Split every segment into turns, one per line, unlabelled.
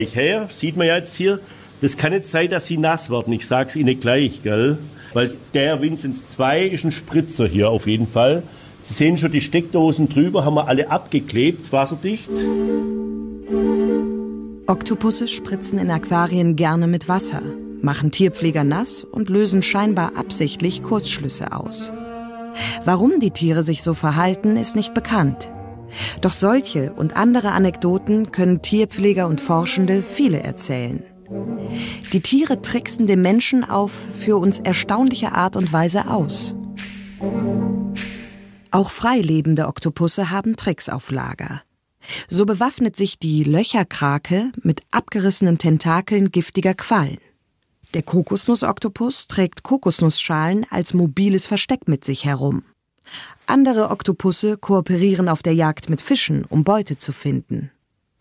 Her, sieht man ja jetzt hier, das kann nicht sein, dass sie nass werden. Ich sag's Ihnen gleich, gell? Weil der Vinzenz 2 ist ein Spritzer hier auf jeden Fall. Sie sehen schon, die Steckdosen drüber haben wir alle abgeklebt, wasserdicht.
Oktopusse spritzen in Aquarien gerne mit Wasser, machen Tierpfleger nass und lösen scheinbar absichtlich Kurzschlüsse aus. Warum die Tiere sich so verhalten, ist nicht bekannt. Doch solche und andere Anekdoten können Tierpfleger und Forschende viele erzählen. Die Tiere tricksen den Menschen auf für uns erstaunliche Art und Weise aus. Auch freilebende Oktopusse haben Tricks auf Lager. So bewaffnet sich die Löcherkrake mit abgerissenen Tentakeln giftiger Quallen. Der Kokosnussoktopus trägt Kokosnussschalen als mobiles Versteck mit sich herum. Andere Oktopusse kooperieren auf der Jagd mit Fischen, um Beute zu finden.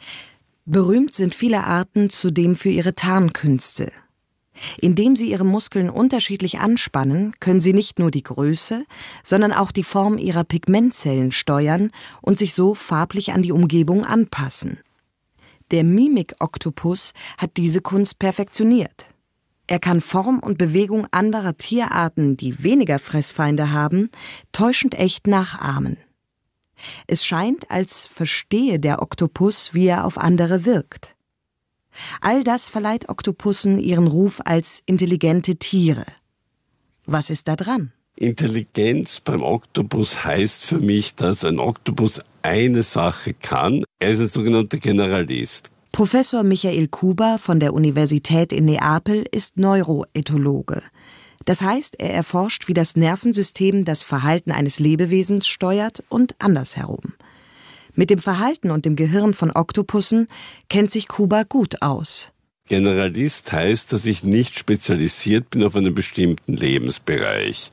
Berühmt sind viele Arten zudem für ihre Tarnkünste. Indem sie ihre Muskeln unterschiedlich anspannen, können sie nicht nur die Größe, sondern auch die Form ihrer Pigmentzellen steuern und sich so farblich an die Umgebung anpassen. Der Mimik-Oktopus hat diese Kunst perfektioniert. Er kann Form und Bewegung anderer Tierarten, die weniger Fressfeinde haben, täuschend echt nachahmen. Es scheint, als verstehe der Oktopus, wie er auf andere wirkt. All das verleiht Oktopussen ihren Ruf als intelligente Tiere. Was ist da dran?
Intelligenz beim Oktopus heißt für mich, dass ein Oktopus eine Sache kann. Er ist ein sogenannter Generalist.
Professor Michael Kuba von der Universität in Neapel ist Neuroethologe. Das heißt, er erforscht, wie das Nervensystem das Verhalten eines Lebewesens steuert und andersherum. Mit dem Verhalten und dem Gehirn von Oktopussen kennt sich Kuba gut aus.
Generalist heißt, dass ich nicht spezialisiert bin auf einen bestimmten Lebensbereich.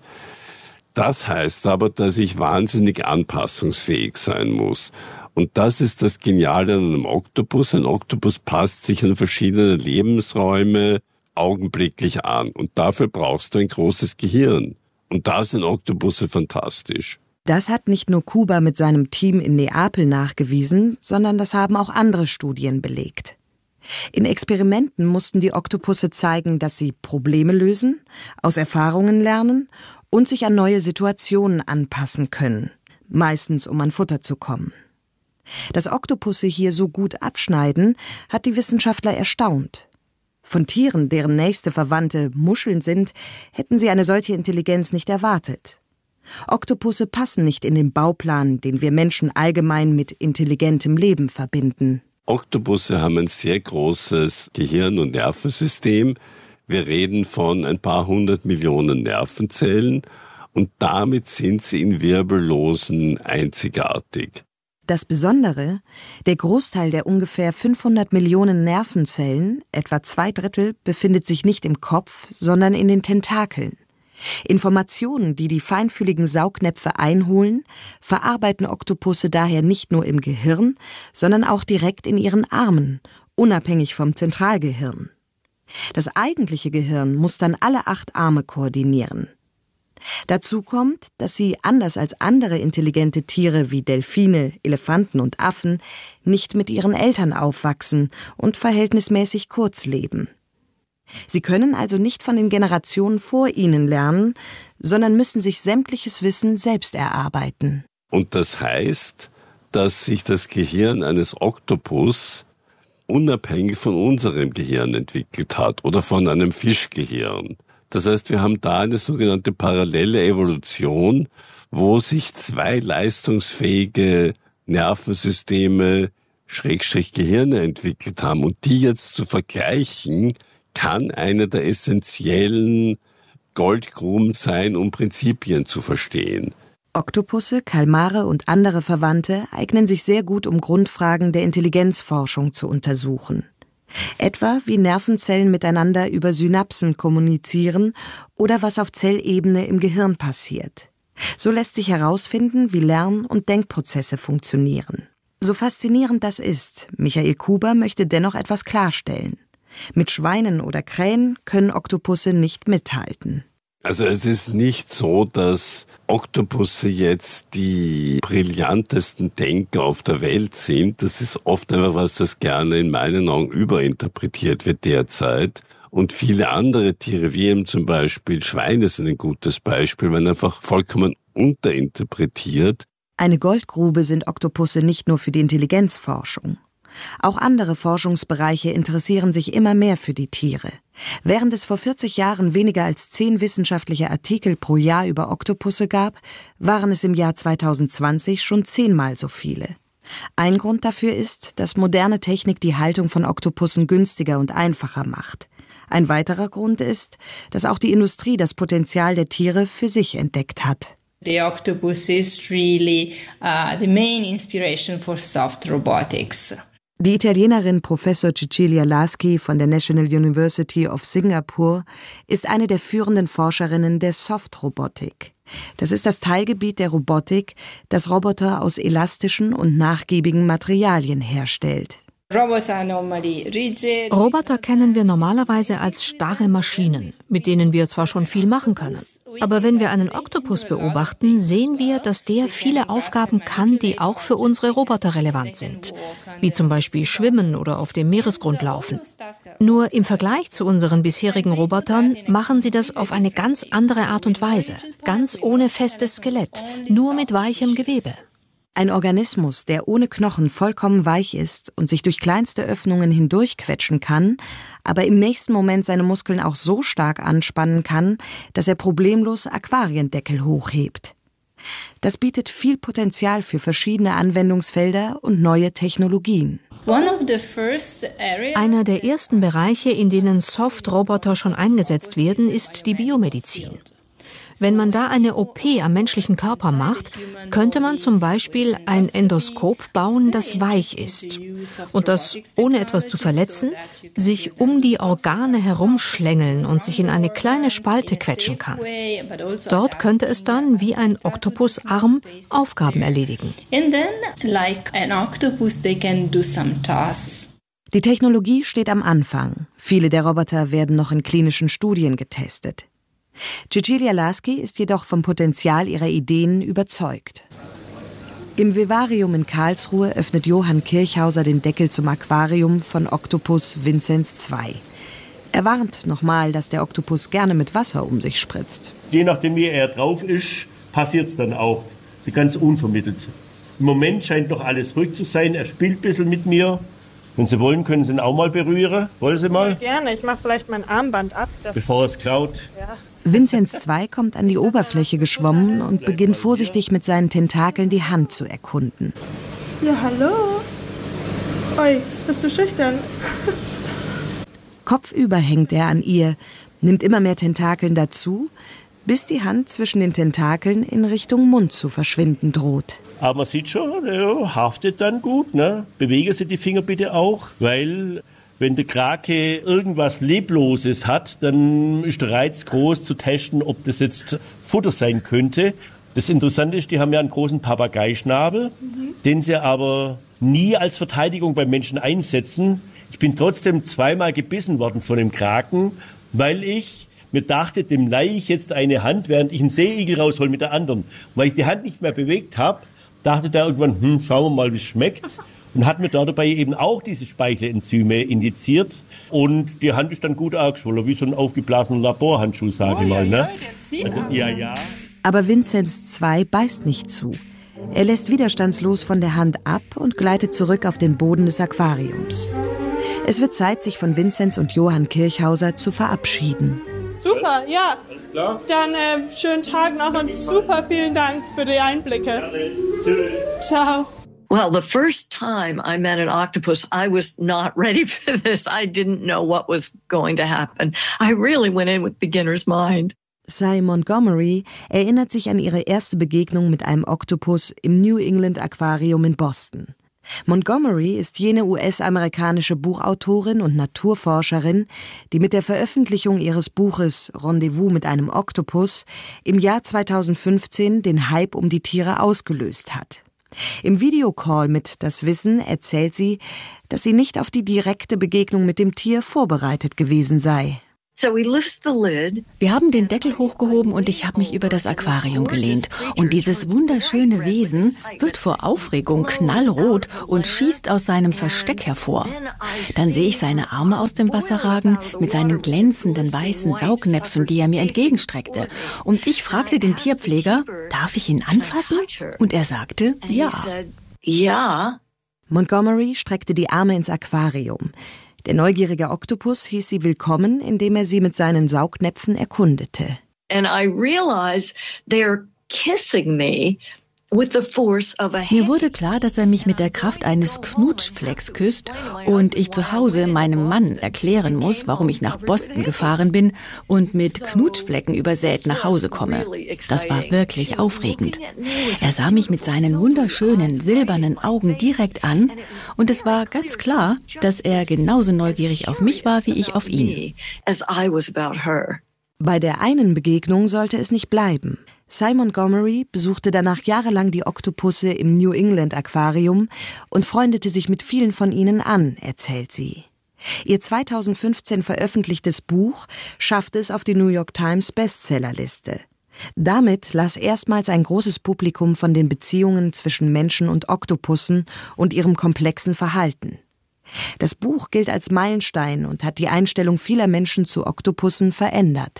Das heißt aber, dass ich wahnsinnig anpassungsfähig sein muss. Und das ist das Geniale an einem Oktopus. Ein Oktopus passt sich an verschiedene Lebensräume augenblicklich an. Und dafür brauchst du ein großes Gehirn. Und da sind Oktopusse fantastisch.
Das hat nicht nur Kuba mit seinem Team in Neapel nachgewiesen, sondern das haben auch andere Studien belegt. In Experimenten mussten die Oktopusse zeigen, dass sie Probleme lösen, aus Erfahrungen lernen und sich an neue Situationen anpassen können, meistens um an Futter zu kommen. Dass Oktopusse hier so gut abschneiden, hat die Wissenschaftler erstaunt. Von Tieren, deren nächste Verwandte Muscheln sind, hätten sie eine solche Intelligenz nicht erwartet. Oktopusse passen nicht in den Bauplan, den wir Menschen allgemein mit intelligentem Leben verbinden.
Oktopusse haben ein sehr großes Gehirn- und Nervensystem. Wir reden von ein paar 100 Millionen Nervenzellen und damit sind sie in Wirbellosen einzigartig.
Das Besondere, der Großteil der ungefähr 500 Millionen Nervenzellen, etwa 2/3, befindet sich nicht im Kopf, sondern in den Tentakeln. Informationen, die die feinfühligen Saugnäpfe einholen, verarbeiten Oktopusse daher nicht nur im Gehirn, sondern auch direkt in ihren Armen, unabhängig vom Zentralgehirn. Das eigentliche Gehirn muss dann alle 8 Arme koordinieren. Dazu kommt, dass sie, anders als andere intelligente Tiere wie Delfine, Elefanten und Affen, nicht mit ihren Eltern aufwachsen und verhältnismäßig kurz leben. Sie können also nicht von den Generationen vor ihnen lernen, sondern müssen sich sämtliches Wissen selbst erarbeiten.
Und das heißt, dass sich das Gehirn eines Oktopus unabhängig von unserem Gehirn entwickelt hat oder von einem Fischgehirn. Das heißt, wir haben da eine sogenannte parallele Evolution, wo sich 2 leistungsfähige Nervensysteme, Gehirne entwickelt haben. Und die jetzt zu vergleichen, kann eine der essentiellen Goldgruben sein, um Prinzipien zu verstehen.
Oktopusse, Kalmare und andere Verwandte eignen sich sehr gut, um Grundfragen der Intelligenzforschung zu untersuchen. Etwa, wie Nervenzellen miteinander über Synapsen kommunizieren oder was auf Zellebene im Gehirn passiert. So lässt sich herausfinden, wie Lern- und Denkprozesse funktionieren. So faszinierend das ist, Michael Kuba möchte dennoch etwas klarstellen. Mit Schweinen oder Krähen können Oktopusse nicht mithalten.
Also es ist nicht so, dass Oktopusse jetzt die brillantesten Denker auf der Welt sind. Das ist oft einfach was, das gerne in meinen Augen überinterpretiert wird derzeit. Und viele andere Tiere, wie eben zum Beispiel Schweine sind ein gutes Beispiel, werden einfach vollkommen unterinterpretiert.
Eine Goldgrube sind Oktopusse nicht nur für die Intelligenzforschung. Auch andere Forschungsbereiche interessieren sich immer mehr für die Tiere. Während es vor 40 Jahren weniger als 10 wissenschaftliche Artikel pro Jahr über Oktopusse gab, waren es im Jahr 2020 schon 10-mal so viele. Ein Grund dafür ist, dass moderne Technik die Haltung von Oktopussen günstiger und einfacher macht. Ein weiterer Grund ist, dass auch die Industrie das Potenzial der Tiere für sich entdeckt hat.
The octopus is really the main inspiration for soft robotics.
Die Italienerin Professor Cecilia Lasky von der National University of Singapore ist eine der führenden Forscherinnen der Soft-Robotik. Das ist das Teilgebiet der Robotik, das Roboter aus elastischen und nachgiebigen Materialien herstellt.
Roboter kennen wir normalerweise als starre Maschinen, mit denen wir zwar schon viel machen können. Aber wenn wir einen Oktopus beobachten, sehen wir, dass der viele Aufgaben kann, die auch für unsere Roboter relevant sind, wie zum Beispiel schwimmen oder auf dem Meeresgrund laufen. Nur im Vergleich zu unseren bisherigen Robotern machen sie das auf eine ganz andere Art und Weise, ganz ohne festes Skelett, nur mit weichem Gewebe.
Ein Organismus, der ohne Knochen vollkommen weich ist und sich durch kleinste Öffnungen hindurchquetschen kann, aber im nächsten Moment seine Muskeln auch so stark anspannen kann, dass er problemlos Aquariendeckel hochhebt. Das bietet viel Potenzial für verschiedene Anwendungsfelder und neue Technologien.
Einer der ersten Bereiche, in denen Soft-Roboter schon eingesetzt werden, ist die Biomedizin. Wenn man da eine OP am menschlichen Körper macht, könnte man zum Beispiel ein Endoskop bauen, das weich ist und das, ohne etwas zu verletzen, sich um die Organe herumschlängeln und sich in eine kleine Spalte quetschen kann. Dort könnte es dann, wie ein Oktopusarm, Aufgaben erledigen.
Die Technologie steht am Anfang. Viele der Roboter werden noch in klinischen Studien getestet. Cecilia Lasky ist jedoch vom Potenzial ihrer Ideen überzeugt. Im Vivarium in Karlsruhe öffnet Johann Kirchhauser den Deckel zum Aquarium von Oktopus Vinzenz II. Er warnt nochmal, dass der Oktopus gerne mit Wasser um sich spritzt.
Je nachdem, wie er drauf ist, passiert es dann auch. Ganz unvermittelt. Im Moment scheint noch alles ruhig zu sein. Er spielt ein bisschen mit mir. Wenn Sie wollen, können Sie ihn auch mal berühren. Wollen Sie mal?
Ja, gerne. Ich mache vielleicht mein Armband ab.
Bevor er es klaut.
Ja.
Vinzenz II kommt an die Oberfläche geschwommen und beginnt vorsichtig mit seinen Tentakeln die Hand zu erkunden.
Ja, hallo. Oi, bist du schüchtern?
Kopfüber hängt er an ihr, nimmt immer mehr Tentakeln dazu, bis die Hand zwischen den Tentakeln in Richtung Mund zu verschwinden droht.
Aber man sieht schon, er haftet dann gut. Ne? Bewegen Sie die Finger bitte auch, weil wenn der Krake irgendwas Lebloses hat, dann ist der Reiz groß zu testen, ob das jetzt Futter sein könnte. Das Interessante ist, die haben ja einen großen Papageischnabel, den sie aber nie als Verteidigung beim Menschen einsetzen. Ich bin trotzdem 2-mal gebissen worden von dem Kraken, weil ich mir dachte, dem leihe ich jetzt eine Hand, während ich einen Seeigel raushol mit der anderen. Und weil ich die Hand nicht mehr bewegt habe, dachte der irgendwann, schauen wir mal, wie es schmeckt. Und hat mir dabei eben auch diese Speichelenzyme injiziert. Und die Hand ist dann gut angeschwollen, wie so ein aufgeblasener Laborhandschuh, sage ich mal. Ne? Also, ja.
Aber Vinzenz II beißt nicht zu. Er lässt widerstandslos von der Hand ab und gleitet zurück auf den Boden des Aquariums. Es wird Zeit, sich von Vinzenz und Johann Kirchhauser zu verabschieden.
Super, ja.
Alles klar?
Dann schönen Tag noch und super vielen Dank für die Einblicke.
Tschüss.
Ciao.
Well, the first time I met an octopus, I was not ready for this. I didn't know what was going to happen. I really went in with beginner's mind.
Cy Montgomery erinnert sich an ihre erste Begegnung mit einem Oktopus im New England Aquarium in Boston. Montgomery ist jene US-amerikanische Buchautorin und Naturforscherin, die mit der Veröffentlichung ihres Buches Rendezvous mit einem Oktopus im Jahr 2015 den Hype um die Tiere ausgelöst hat. Im Videocall mit Das Wissen erzählt sie, dass sie nicht auf die direkte Begegnung mit dem Tier vorbereitet gewesen sei.
Wir haben den Deckel hochgehoben und ich habe mich über das Aquarium gelehnt. Und dieses wunderschöne Wesen wird vor Aufregung knallrot und schießt aus seinem Versteck hervor. Dann sehe ich seine Arme aus dem Wasser ragen mit seinen glänzenden weißen Saugnäpfen, die er mir entgegenstreckte. Und ich fragte den Tierpfleger, darf ich ihn anfassen? Und er sagte, ja.
Montgomery streckte die Arme ins Aquarium. Der neugierige Oktopus hieß sie willkommen, indem er sie mit seinen Saugnäpfen erkundete.
And I realized they're kissing me with the force of a hand.
Mir wurde klar, dass er mich mit der Kraft eines Knutschflecks küsst und ich zu Hause meinem Mann erklären muss, warum ich nach Boston gefahren bin und mit Knutschflecken übersät nach Hause komme. Das war wirklich aufregend. Er sah mich mit seinen wunderschönen silbernen Augen direkt an und es war ganz klar, dass er genauso neugierig auf mich war wie ich auf ihn.
Bei der einen Begegnung sollte es nicht bleiben. Cy Montgomery besuchte danach jahrelang die Oktopusse im New England Aquarium und freundete sich mit vielen von ihnen an, erzählt sie. Ihr 2015 veröffentlichtes Buch schaffte es auf die New York Times Bestsellerliste. Damit las erstmals ein großes Publikum von den Beziehungen zwischen Menschen und Oktopussen und ihrem komplexen Verhalten. Das Buch gilt als Meilenstein und hat die Einstellung vieler Menschen zu Oktopussen verändert.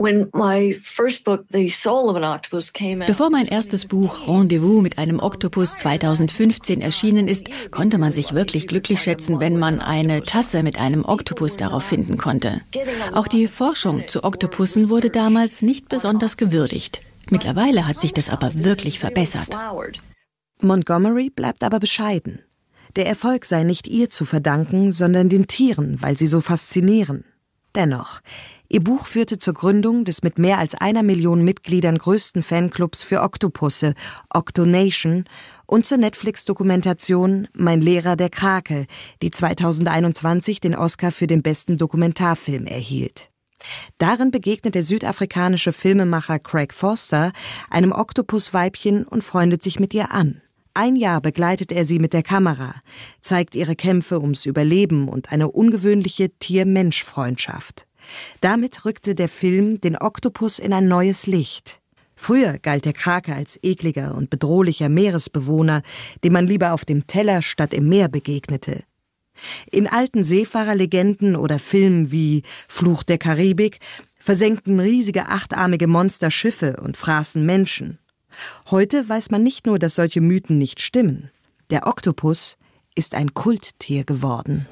Bevor mein erstes Buch Rendezvous mit einem Oktopus 2015 erschienen ist, konnte man sich wirklich glücklich schätzen, wenn man eine Tasse mit einem Oktopus darauf finden konnte. Auch die Forschung zu Oktopussen wurde damals nicht besonders gewürdigt. Mittlerweile hat sich das aber wirklich verbessert.
Montgomery bleibt aber bescheiden. Der Erfolg sei nicht ihr zu verdanken, sondern den Tieren, weil sie so faszinieren. Dennoch, ihr Buch führte zur Gründung des mit mehr als 1 Million Mitgliedern größten Fanclubs für Oktopusse, Octonation, und zur Netflix-Dokumentation Mein Lehrer der Krake, die 2021 den Oscar für den besten Dokumentarfilm erhielt. Darin begegnet der südafrikanische Filmemacher Craig Foster einem Oktopusweibchen und freundet sich mit ihr an. 1 Jahr begleitet er sie mit der Kamera, zeigt ihre Kämpfe ums Überleben und eine ungewöhnliche Tier-Mensch-Freundschaft. Damit rückte der Film den Oktopus in ein neues Licht. Früher galt der Krake als ekliger und bedrohlicher Meeresbewohner, dem man lieber auf dem Teller statt im Meer begegnete. In alten Seefahrerlegenden oder Filmen wie Fluch der Karibik versenkten riesige 8-armige Monster Schiffe und fraßen Menschen. Heute weiß man nicht nur, dass solche Mythen nicht stimmen. Der Oktopus ist ein Kulttier geworden.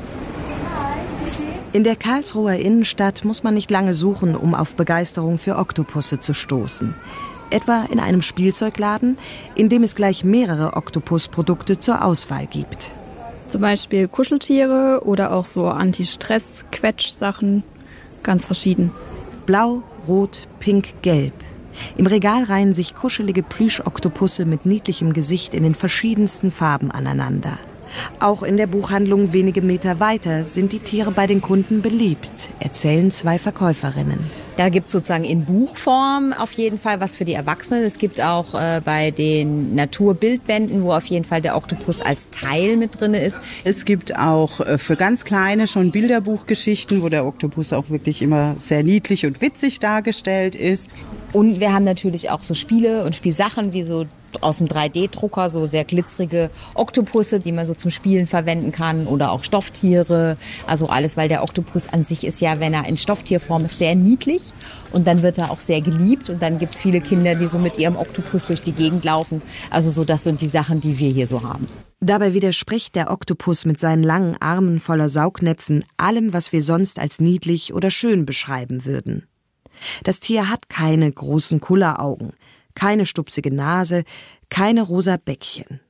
In der Karlsruher Innenstadt muss man nicht lange suchen, um auf Begeisterung für Oktopusse zu stoßen. Etwa in einem Spielzeugladen, in dem es gleich mehrere Oktopusprodukte zur Auswahl gibt.
Zum Beispiel Kuscheltiere oder auch so Anti-Stress-Quetsch-Sachen. Ganz verschieden.
Blau, Rot, Pink, Gelb. Im Regal reihen sich kuschelige Plüsch-Oktopusse mit niedlichem Gesicht in den verschiedensten Farben aneinander. Auch in der Buchhandlung wenige Meter weiter sind die Tiere bei den Kunden beliebt, erzählen 2 Verkäuferinnen.
Da gibt es sozusagen in Buchform auf jeden Fall was für die Erwachsenen. Es gibt auch bei den Naturbildbänden, wo auf jeden Fall der Oktopus als Teil mit drin ist.
Es gibt auch für ganz Kleine schon Bilderbuchgeschichten, wo der Oktopus auch wirklich immer sehr niedlich und witzig dargestellt ist.
Und wir haben natürlich auch so Spiele und Spielsachen wie so aus dem 3D-Drucker, so sehr glitzerige Oktopusse, die man so zum Spielen verwenden kann, oder auch Stofftiere, also alles, weil der Oktopus an sich ist ja, wenn er in Stofftierform ist, sehr niedlich und dann wird er auch sehr geliebt und dann gibt es viele Kinder, die so mit ihrem Oktopus durch die Gegend laufen, also so, das sind die Sachen, die wir hier so haben.
Dabei widerspricht der Oktopus mit seinen langen Armen voller Saugnäpfen allem, was wir sonst als niedlich oder schön beschreiben würden. Das Tier hat keine großen Kulleraugen, keine stupsige Nase, keine rosa Bäckchen.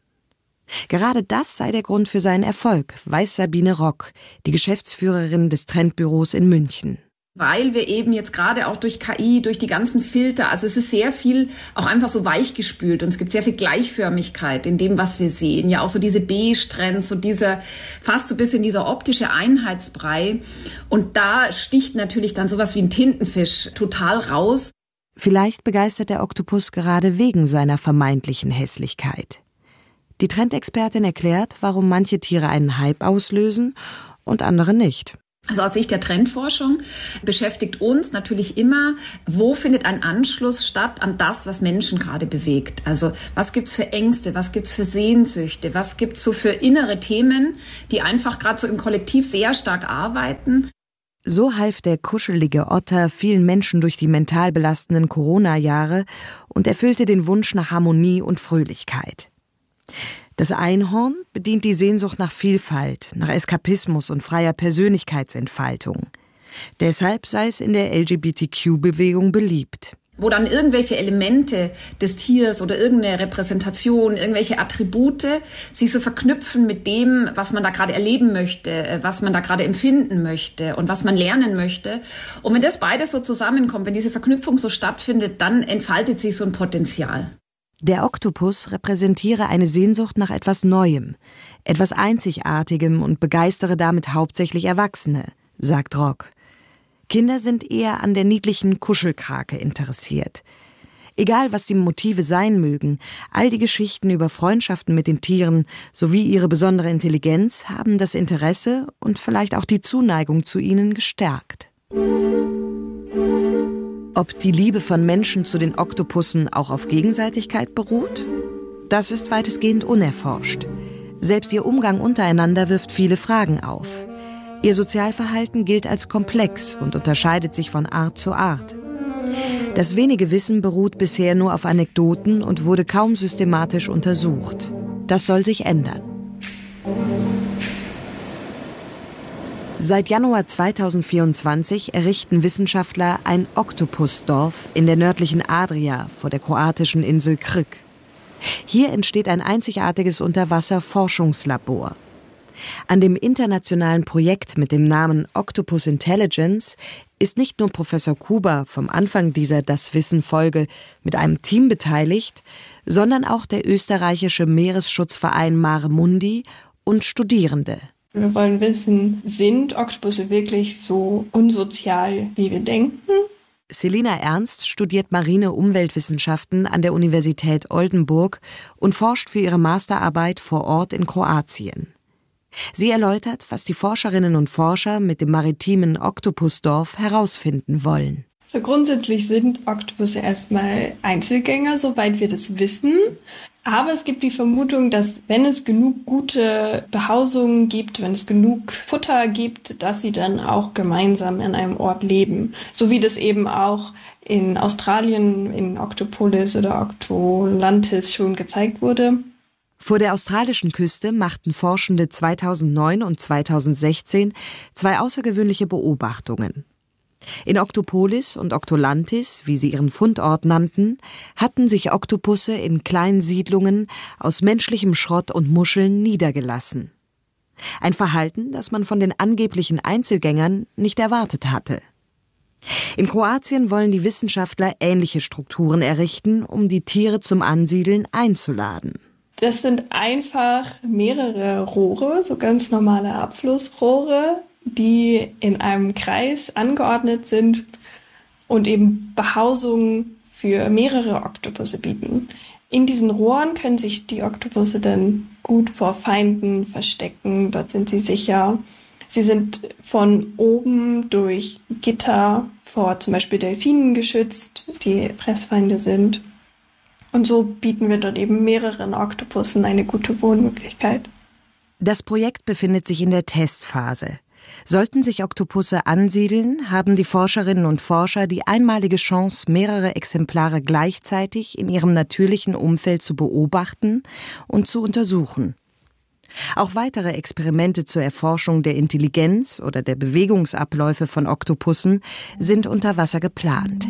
Gerade das sei der Grund für seinen Erfolg, weiß Sabine Rock, die Geschäftsführerin des Trendbüros in München.
Weil wir eben jetzt gerade auch durch KI, durch die ganzen Filter, also es ist sehr viel auch einfach so weichgespült und es gibt sehr viel Gleichförmigkeit in dem, was wir sehen. Ja, auch so diese Beige-Trends, so dieser, fast so ein bisschen dieser optische Einheitsbrei. Und da sticht natürlich dann sowas wie ein Tintenfisch total raus.
Vielleicht begeistert der Oktopus gerade wegen seiner vermeintlichen Hässlichkeit. Die Trendexpertin erklärt, warum manche Tiere einen Hype auslösen und andere nicht.
Also aus Sicht der Trendforschung beschäftigt uns natürlich immer, wo findet ein Anschluss statt an das, was Menschen gerade bewegt. Also was gibt's für Ängste, was gibt's für Sehnsüchte, was gibt's so für innere Themen, die einfach gerade so im Kollektiv sehr stark arbeiten.
So half der kuschelige Otter vielen Menschen durch die mental belastenden Corona-Jahre und erfüllte den Wunsch nach Harmonie und Fröhlichkeit. Das Einhorn bedient die Sehnsucht nach Vielfalt, nach Eskapismus und freier Persönlichkeitsentfaltung. Deshalb sei es in der LGBTQ-Bewegung beliebt.
Wo dann irgendwelche Elemente des Tiers oder irgendeine Repräsentation, irgendwelche Attribute sich so verknüpfen mit dem, was man da gerade erleben möchte, was man da gerade empfinden möchte und was man lernen möchte. Und wenn das beides so zusammenkommt, wenn diese Verknüpfung so stattfindet, dann entfaltet sich so ein Potenzial.
Der Oktopus repräsentiere eine Sehnsucht nach etwas Neuem, etwas Einzigartigem und begeistere damit hauptsächlich Erwachsene, sagt Rock. Kinder sind eher an der niedlichen Kuschelkrake interessiert. Egal, was die Motive sein mögen, all die Geschichten über Freundschaften mit den Tieren sowie ihre besondere Intelligenz haben das Interesse und vielleicht auch die Zuneigung zu ihnen gestärkt. Ob die Liebe von Menschen zu den Oktopussen auch auf Gegenseitigkeit beruht? Das ist weitestgehend unerforscht. Selbst ihr Umgang untereinander wirft viele Fragen auf. Ihr Sozialverhalten gilt als komplex und unterscheidet sich von Art zu Art. Das wenige Wissen beruht bisher nur auf Anekdoten und wurde kaum systematisch untersucht. Das soll sich ändern. Seit Januar 2024 errichten Wissenschaftler ein Oktopusdorf in der nördlichen Adria vor der kroatischen Insel Krk. Hier entsteht ein einzigartiges Unterwasser-Forschungslabor. An dem internationalen Projekt mit dem Namen Octopus Intelligence ist nicht nur Professor Kuba vom Anfang dieser Das-Wissen-Folge mit einem Team beteiligt, sondern auch der österreichische Meeresschutzverein Mare Mundi und Studierende.
Wir wollen wissen, sind Oktopusse wirklich so unsozial, wie wir denken?
Selina Ernst studiert marine Umweltwissenschaften an der Universität Oldenburg und forscht für ihre Masterarbeit vor Ort in Kroatien. Sie erläutert, was die Forscherinnen und Forscher mit dem maritimen Oktopusdorf herausfinden wollen.
Also grundsätzlich sind Oktopusse erstmal Einzelgänger, soweit wir das wissen. Aber es gibt die Vermutung, dass wenn es genug gute Behausungen gibt, wenn es genug Futter gibt, dass sie dann auch gemeinsam an einem Ort leben. So wie das eben auch in Australien, in Octopolis oder Octolantis schon gezeigt wurde.
Vor der australischen Küste machten Forschende 2009 und 2016 zwei außergewöhnliche Beobachtungen. In Octopolis und Octolantis, wie sie ihren Fundort nannten, hatten sich Oktopusse in kleinen Siedlungen aus menschlichem Schrott und Muscheln niedergelassen. Ein Verhalten, das man von den angeblichen Einzelgängern nicht erwartet hatte. In Kroatien wollen die Wissenschaftler ähnliche Strukturen errichten, um die Tiere zum Ansiedeln einzuladen.
Das sind einfach mehrere Rohre, so ganz normale Abflussrohre, die in einem Kreis angeordnet sind und eben Behausungen für mehrere Oktopusse bieten. In diesen Rohren können sich die Oktopusse dann gut vor Feinden verstecken, dort sind sie sicher. Sie sind von oben durch Gitter vor zum Beispiel Delfinen geschützt, die Fressfeinde sind. Und so bieten wir dort eben mehreren Oktopussen eine gute Wohnmöglichkeit.
Das Projekt befindet sich in der Testphase. Sollten sich Oktopusse ansiedeln, haben die Forscherinnen und Forscher die einmalige Chance, mehrere Exemplare gleichzeitig in ihrem natürlichen Umfeld zu beobachten und zu untersuchen. Auch weitere Experimente zur Erforschung der Intelligenz oder der Bewegungsabläufe von Oktopussen sind unter Wasser geplant.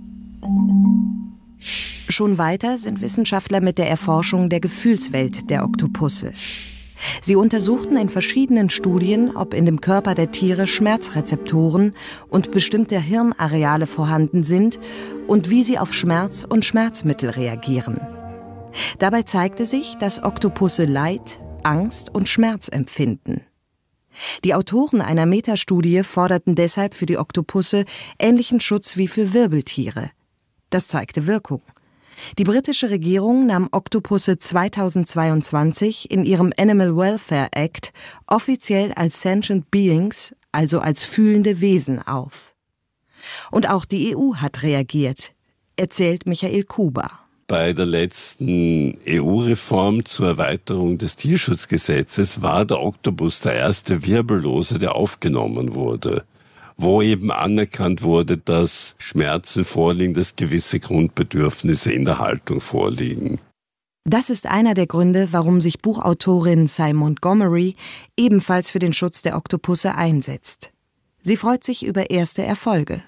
Schon weiter sind Wissenschaftler mit der Erforschung der Gefühlswelt der Oktopusse. Sie untersuchten in verschiedenen Studien, ob in dem Körper der Tiere Schmerzrezeptoren und bestimmte Hirnareale vorhanden sind und wie sie auf Schmerz und Schmerzmittel reagieren. Dabei zeigte sich, dass Oktopusse Leid, Angst und Schmerz empfinden. Die Autoren einer Metastudie forderten deshalb für die Oktopusse ähnlichen Schutz wie für Wirbeltiere. Das zeigte Wirkung. Die britische Regierung nahm Oktopusse 2022 in ihrem Animal Welfare Act offiziell als Sentient Beings, also als fühlende Wesen, auf. Und auch die EU hat reagiert, erzählt Michael Kuber.
Bei der letzten EU-Reform zur Erweiterung des Tierschutzgesetzes war der Oktopus der erste Wirbellose, der aufgenommen wurde, wo eben anerkannt wurde, dass Schmerzen vorliegen, dass gewisse Grundbedürfnisse in der Haltung vorliegen.
Das ist einer der Gründe, warum sich Buchautorin Sy Montgomery ebenfalls für den Schutz der Oktopusse einsetzt. Sie freut sich über erste Erfolge.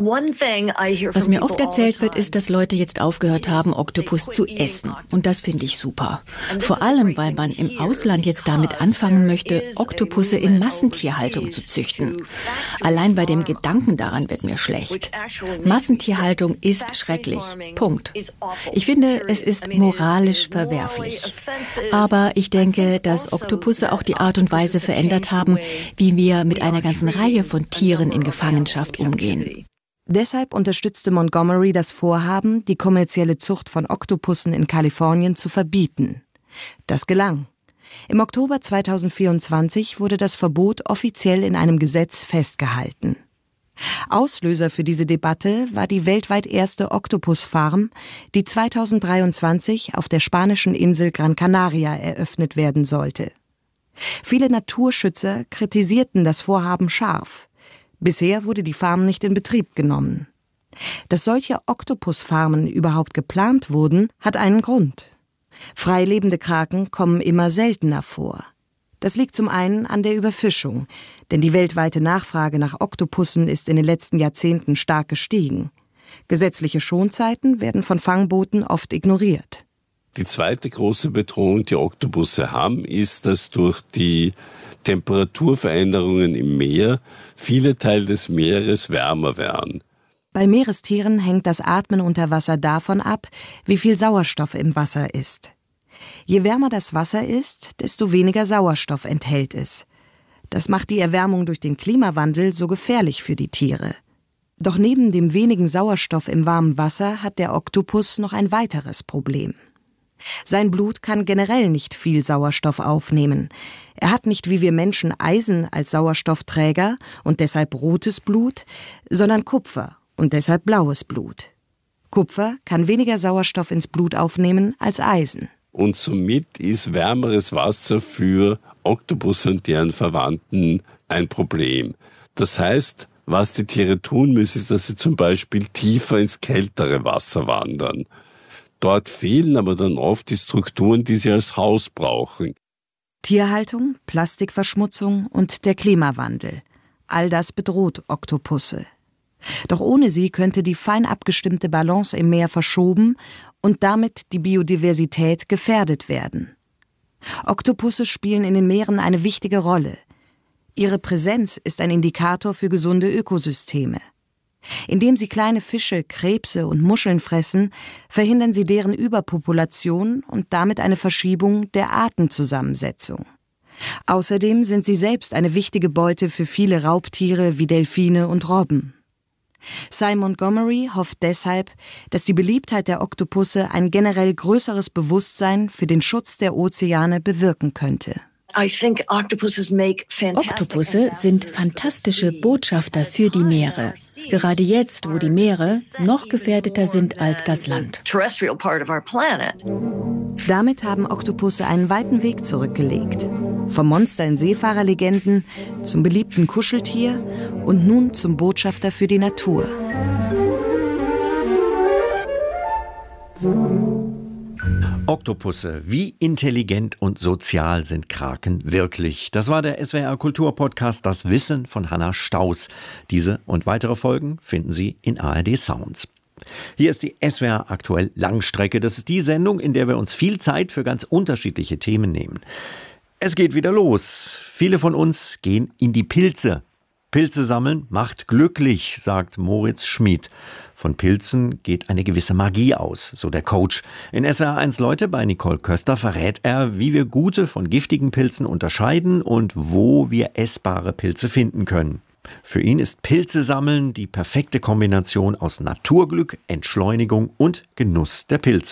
Was mir oft erzählt wird, ist, dass Leute jetzt aufgehört haben, Oktopus zu essen. Und das finde ich super. Vor allem, weil man im Ausland jetzt damit anfangen möchte, Oktopusse in Massentierhaltung zu züchten. Allein bei dem Gedanken daran wird mir schlecht. Massentierhaltung ist schrecklich. Punkt. Ich finde, es ist moralisch verwerflich. Aber ich denke, dass Oktopusse auch die Art und Weise verändert haben, wie wir mit einer ganzen Reihe von Tieren in Gefangenschaft umgehen.
Deshalb unterstützte Montgomery das Vorhaben, die kommerzielle Zucht von Oktopussen in Kalifornien zu verbieten. Das gelang. Im Oktober 2024 wurde das Verbot offiziell in einem Gesetz festgehalten. Auslöser für diese Debatte war die weltweit erste Oktopusfarm, die 2023 auf der spanischen Insel Gran Canaria eröffnet werden sollte. Viele Naturschützer kritisierten das Vorhaben scharf. Bisher wurde die Farm nicht in Betrieb genommen. Dass solche Oktopusfarmen überhaupt geplant wurden, hat einen Grund. Freilebende Kraken kommen immer seltener vor. Das liegt zum einen an der Überfischung, denn die weltweite Nachfrage nach Oktopussen ist in den letzten Jahrzehnten stark gestiegen. Gesetzliche Schonzeiten werden von Fangbooten oft ignoriert.
Die zweite große Bedrohung, die Oktopusse haben, ist, dass durch die Temperaturveränderungen im Meer viele Teile des Meeres wärmer werden.
Bei Meerestieren hängt das Atmen unter Wasser davon ab, wie viel Sauerstoff im Wasser ist. Je wärmer das Wasser ist, desto weniger Sauerstoff enthält es. Das macht die Erwärmung durch den Klimawandel so gefährlich für die Tiere. Doch neben dem wenigen Sauerstoff im warmen Wasser hat der Oktopus noch ein weiteres Problem. Sein Blut kann generell nicht viel Sauerstoff aufnehmen. Er hat nicht wie wir Menschen Eisen als Sauerstoffträger und deshalb rotes Blut, sondern Kupfer und deshalb blaues Blut. Kupfer kann weniger Sauerstoff ins Blut aufnehmen als Eisen.
Und somit ist wärmeres Wasser für Oktopusse und deren Verwandten ein Problem. Das heißt, was die Tiere tun müssen, ist, dass sie zum Beispiel tiefer ins kältere Wasser wandern. Dort fehlen aber dann oft die Strukturen, die sie als Haus brauchen.
Tierhaltung, Plastikverschmutzung und der Klimawandel. All das bedroht Oktopusse. Doch ohne sie könnte die fein abgestimmte Balance im Meer verschoben und damit die Biodiversität gefährdet werden. Oktopusse spielen in den Meeren eine wichtige Rolle. Ihre Präsenz ist ein Indikator für gesunde Ökosysteme. Indem sie kleine Fische, Krebse und Muscheln fressen, verhindern sie deren Überpopulation und damit eine Verschiebung der Artenzusammensetzung. Außerdem sind sie selbst eine wichtige Beute für viele Raubtiere wie Delfine und Robben. Sy Montgomery hofft deshalb, dass die Beliebtheit der Oktopusse ein generell größeres Bewusstsein für den Schutz der Ozeane bewirken könnte.
Oktopusse sind fantastische Botschafter für die Meere. Gerade jetzt, wo die Meere noch gefährdeter sind als das Land.
Damit haben Oktopusse einen weiten Weg zurückgelegt. Vom Monster in Seefahrerlegenden zum beliebten Kuscheltier und nun zum Botschafter für die Natur.
Oktopusse, wie intelligent und sozial sind Kraken wirklich? Das war der SWR Kulturpodcast Das Wissen von Hanna Staus. Diese und weitere Folgen finden Sie in ARD Sounds. Hier ist die SWR Aktuell Langstrecke. Das ist die Sendung, in der wir uns viel Zeit für ganz unterschiedliche Themen nehmen. Es geht wieder los. Viele von uns gehen in die Pilze. Pilze sammeln macht glücklich, sagt Moritz Schmid. Von Pilzen geht eine gewisse Magie aus, so der Coach. In SWR1 Leute bei Nicole Köster verrät er, wie wir gute von giftigen Pilzen unterscheiden und wo wir essbare Pilze finden können. Für ihn ist Pilze sammeln die perfekte Kombination aus Naturglück, Entschleunigung und Genuss der Pilze.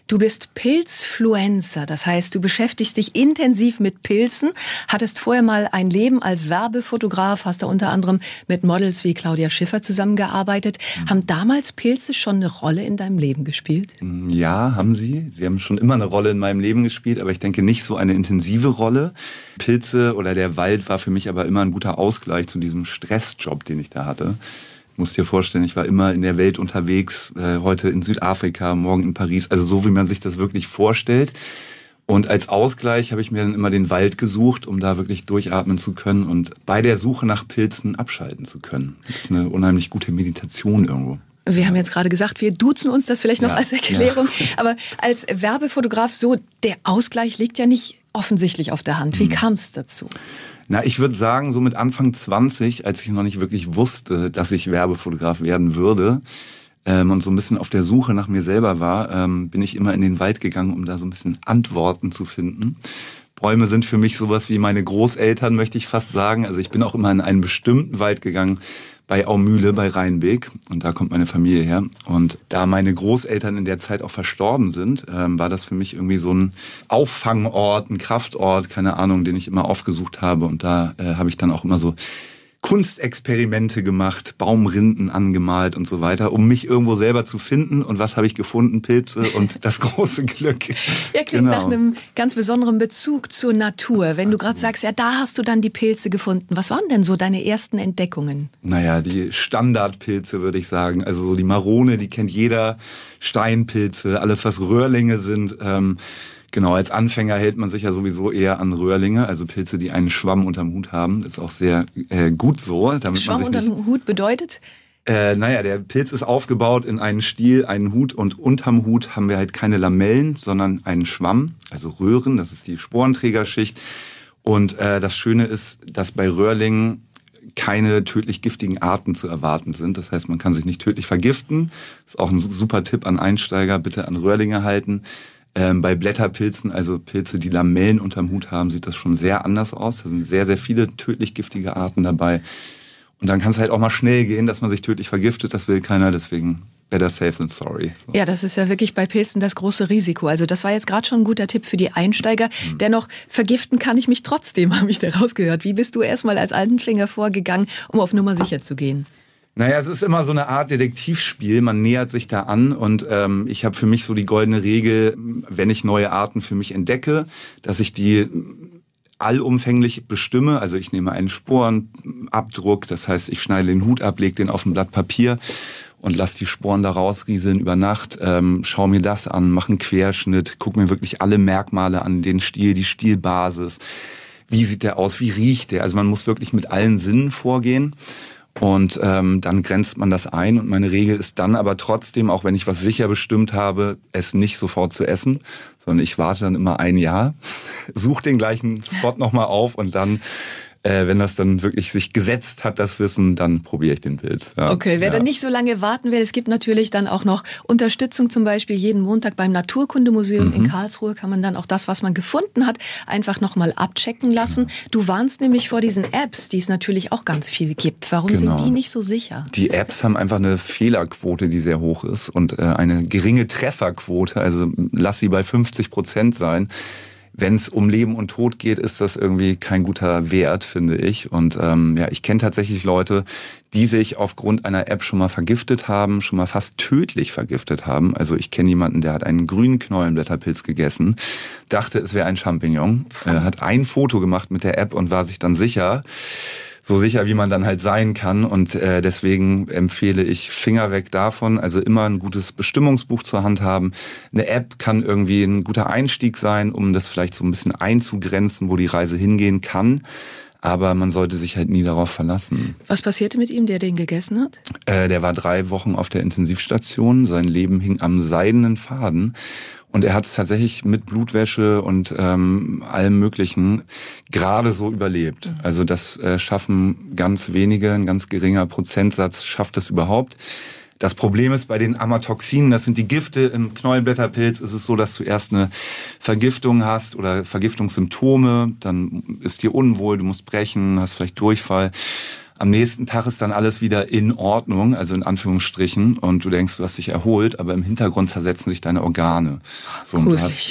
Du bist Pilzfluencer, das heißt, du beschäftigst dich intensiv mit Pilzen, hattest vorher mal ein Leben als Werbefotograf, hast da unter anderem mit Models wie Claudia Schiffer zusammengearbeitet. Haben damals Pilze schon eine Rolle in deinem Leben gespielt?
Ja, haben sie. Sie haben schon immer eine Rolle in meinem Leben gespielt, aber ich denke nicht so eine intensive Rolle. Pilze oder der Wald war für mich aber immer ein guter Ausgleich zu diesem Stressjob, den ich da hatte. Du musst dir vorstellen, ich war immer in der Welt unterwegs, heute in Südafrika, morgen in Paris, also so, wie man sich das wirklich vorstellt. Und als Ausgleich habe ich mir dann immer den Wald gesucht, um da wirklich durchatmen zu können und bei der Suche nach Pilzen abschalten zu können. Das ist eine unheimlich gute Meditation irgendwo.
Wir haben jetzt gerade gesagt, wir duzen uns, das vielleicht noch als Erklärung. Ja. Aber als Werbefotograf so, der Ausgleich liegt ja nicht offensichtlich auf der Hand. Wie kam es dazu?
Na, ich würde sagen, so mit Anfang 20, als ich noch nicht wirklich wusste, dass ich Werbefotograf werden würde und so ein bisschen auf der Suche nach mir selber war, bin ich immer in den Wald gegangen, um da so ein bisschen Antworten zu finden. Bäume sind für mich sowas wie meine Großeltern, möchte ich fast sagen. Also ich bin auch immer in einen bestimmten Wald gegangen, bei Aumühle, bei Rheinbeek. Und da kommt meine Familie her. Und da meine Großeltern in der Zeit auch verstorben sind, war das für mich irgendwie so ein Auffangort, ein Kraftort, keine Ahnung, den ich immer aufgesucht habe. Und da habe ich dann auch immer so Kunstexperimente gemacht, Baumrinden angemalt und so weiter, um mich irgendwo selber zu finden. Und was habe ich gefunden? Pilze und das große Glück.
Ja, klingt nach einem ganz besonderen Bezug zur Natur. Wenn du gerade sagst, ja, da hast du dann die Pilze gefunden. Was waren denn so deine ersten Entdeckungen?
Naja, die Standardpilze, würde ich sagen. Also so die Marone, die kennt jeder. Steinpilze, alles was Röhrlinge sind. Genau, als Anfänger hält man sich ja sowieso eher an Röhrlinge, also Pilze, die einen Schwamm unterm Hut haben. Das ist auch sehr gut so. Damit
Schwamm
man sich
unterm Hut bedeutet?
Naja, der Pilz ist aufgebaut in einen Stiel, einen Hut, und unterm Hut haben wir halt keine Lamellen, sondern einen Schwamm, also Röhren, das ist die Sporenträgerschicht. Und das Schöne ist, dass bei Röhrlingen keine tödlich giftigen Arten zu erwarten sind. Das heißt, man kann sich nicht tödlich vergiften. Das ist auch ein super Tipp an Einsteiger, bitte an Röhrlinge halten. Bei Blätterpilzen, also Pilze, die Lamellen unterm Hut haben, sieht das schon sehr anders aus. Da sind sehr, sehr viele tödlich giftige Arten dabei. Und dann kann es halt auch mal schnell gehen, dass man sich tödlich vergiftet. Das will keiner, deswegen better safe than sorry. So.
Ja, das ist ja wirklich bei Pilzen das große Risiko. Also das war jetzt gerade schon ein guter Tipp für die Einsteiger. Dennoch, vergiften kann ich mich trotzdem, habe ich da rausgehört. Wie bist du erstmal als Altenflinger vorgegangen, um auf Nummer sicher zu gehen?
Naja, es ist immer so eine Art Detektivspiel, man nähert sich da an und ich habe für mich so die goldene Regel, wenn ich neue Arten für mich entdecke, dass ich die allumfänglich bestimme. Also ich nehme einen Sporenabdruck, das heißt, ich schneide den Hut ab, lege den auf ein Blatt Papier und lasse die Sporen da rausrieseln über Nacht, schaue mir das an, mache einen Querschnitt, gucke mir wirklich alle Merkmale an, den Stiel, die Stielbasis, wie sieht der aus, wie riecht der. Also man muss wirklich mit allen Sinnen vorgehen. Und dann grenzt man das ein und meine Regel ist dann aber trotzdem, auch wenn ich was sicher bestimmt habe, es nicht sofort zu essen, sondern ich warte dann immer ein Jahr, suche den gleichen Spot nochmal auf und dann, wenn das dann wirklich sich gesetzt hat, das Wissen, dann probiere ich den Pilz. Ja.
Okay, wer dann nicht so lange warten will, es gibt natürlich dann auch noch Unterstützung, zum Beispiel jeden Montag beim Naturkundemuseum in Karlsruhe kann man dann auch das, was man gefunden hat, einfach nochmal abchecken lassen. Genau. Du warnst nämlich vor diesen Apps, die es natürlich auch ganz viel gibt. Warum sind die nicht so sicher?
Die Apps haben einfach eine Fehlerquote, die sehr hoch ist und eine geringe Trefferquote, also lass sie bei 50% sein. Wenn es um Leben und Tod geht, ist das irgendwie kein guter Wert, finde ich. Und ich kenne tatsächlich Leute, die sich aufgrund einer App schon mal vergiftet haben, schon mal fast tödlich vergiftet haben. Also ich kenne jemanden, der hat einen grünen Knollenblätterpilz gegessen, dachte, es wäre ein Champignon, hat ein Foto gemacht mit der App und war sich dann sicher, so sicher, wie man dann halt sein kann. Und deswegen empfehle ich Finger weg davon. Also immer ein gutes Bestimmungsbuch zur Hand haben. Eine App kann irgendwie ein guter Einstieg sein, um das vielleicht so ein bisschen einzugrenzen, wo die Reise hingehen kann. Aber man sollte sich halt nie darauf verlassen.
Was passierte mit ihm, der den gegessen hat?
Der war 3 Wochen auf der Intensivstation. Sein Leben hing am seidenen Faden. Und er hat es tatsächlich mit Blutwäsche und allem Möglichen gerade so überlebt. Also das schaffen ganz wenige, ein ganz geringer Prozentsatz schafft das überhaupt. Das Problem ist bei den Amatoxinen, das sind die Gifte im Knollenblätterpilz, ist es so, dass du erst eine Vergiftung hast oder Vergiftungssymptome, dann ist dir unwohl, du musst brechen, hast vielleicht Durchfall. Am nächsten Tag ist dann alles wieder in Ordnung, also in Anführungsstrichen, und du denkst, du hast dich erholt, aber im Hintergrund zersetzen sich deine Organe. So, und du hast,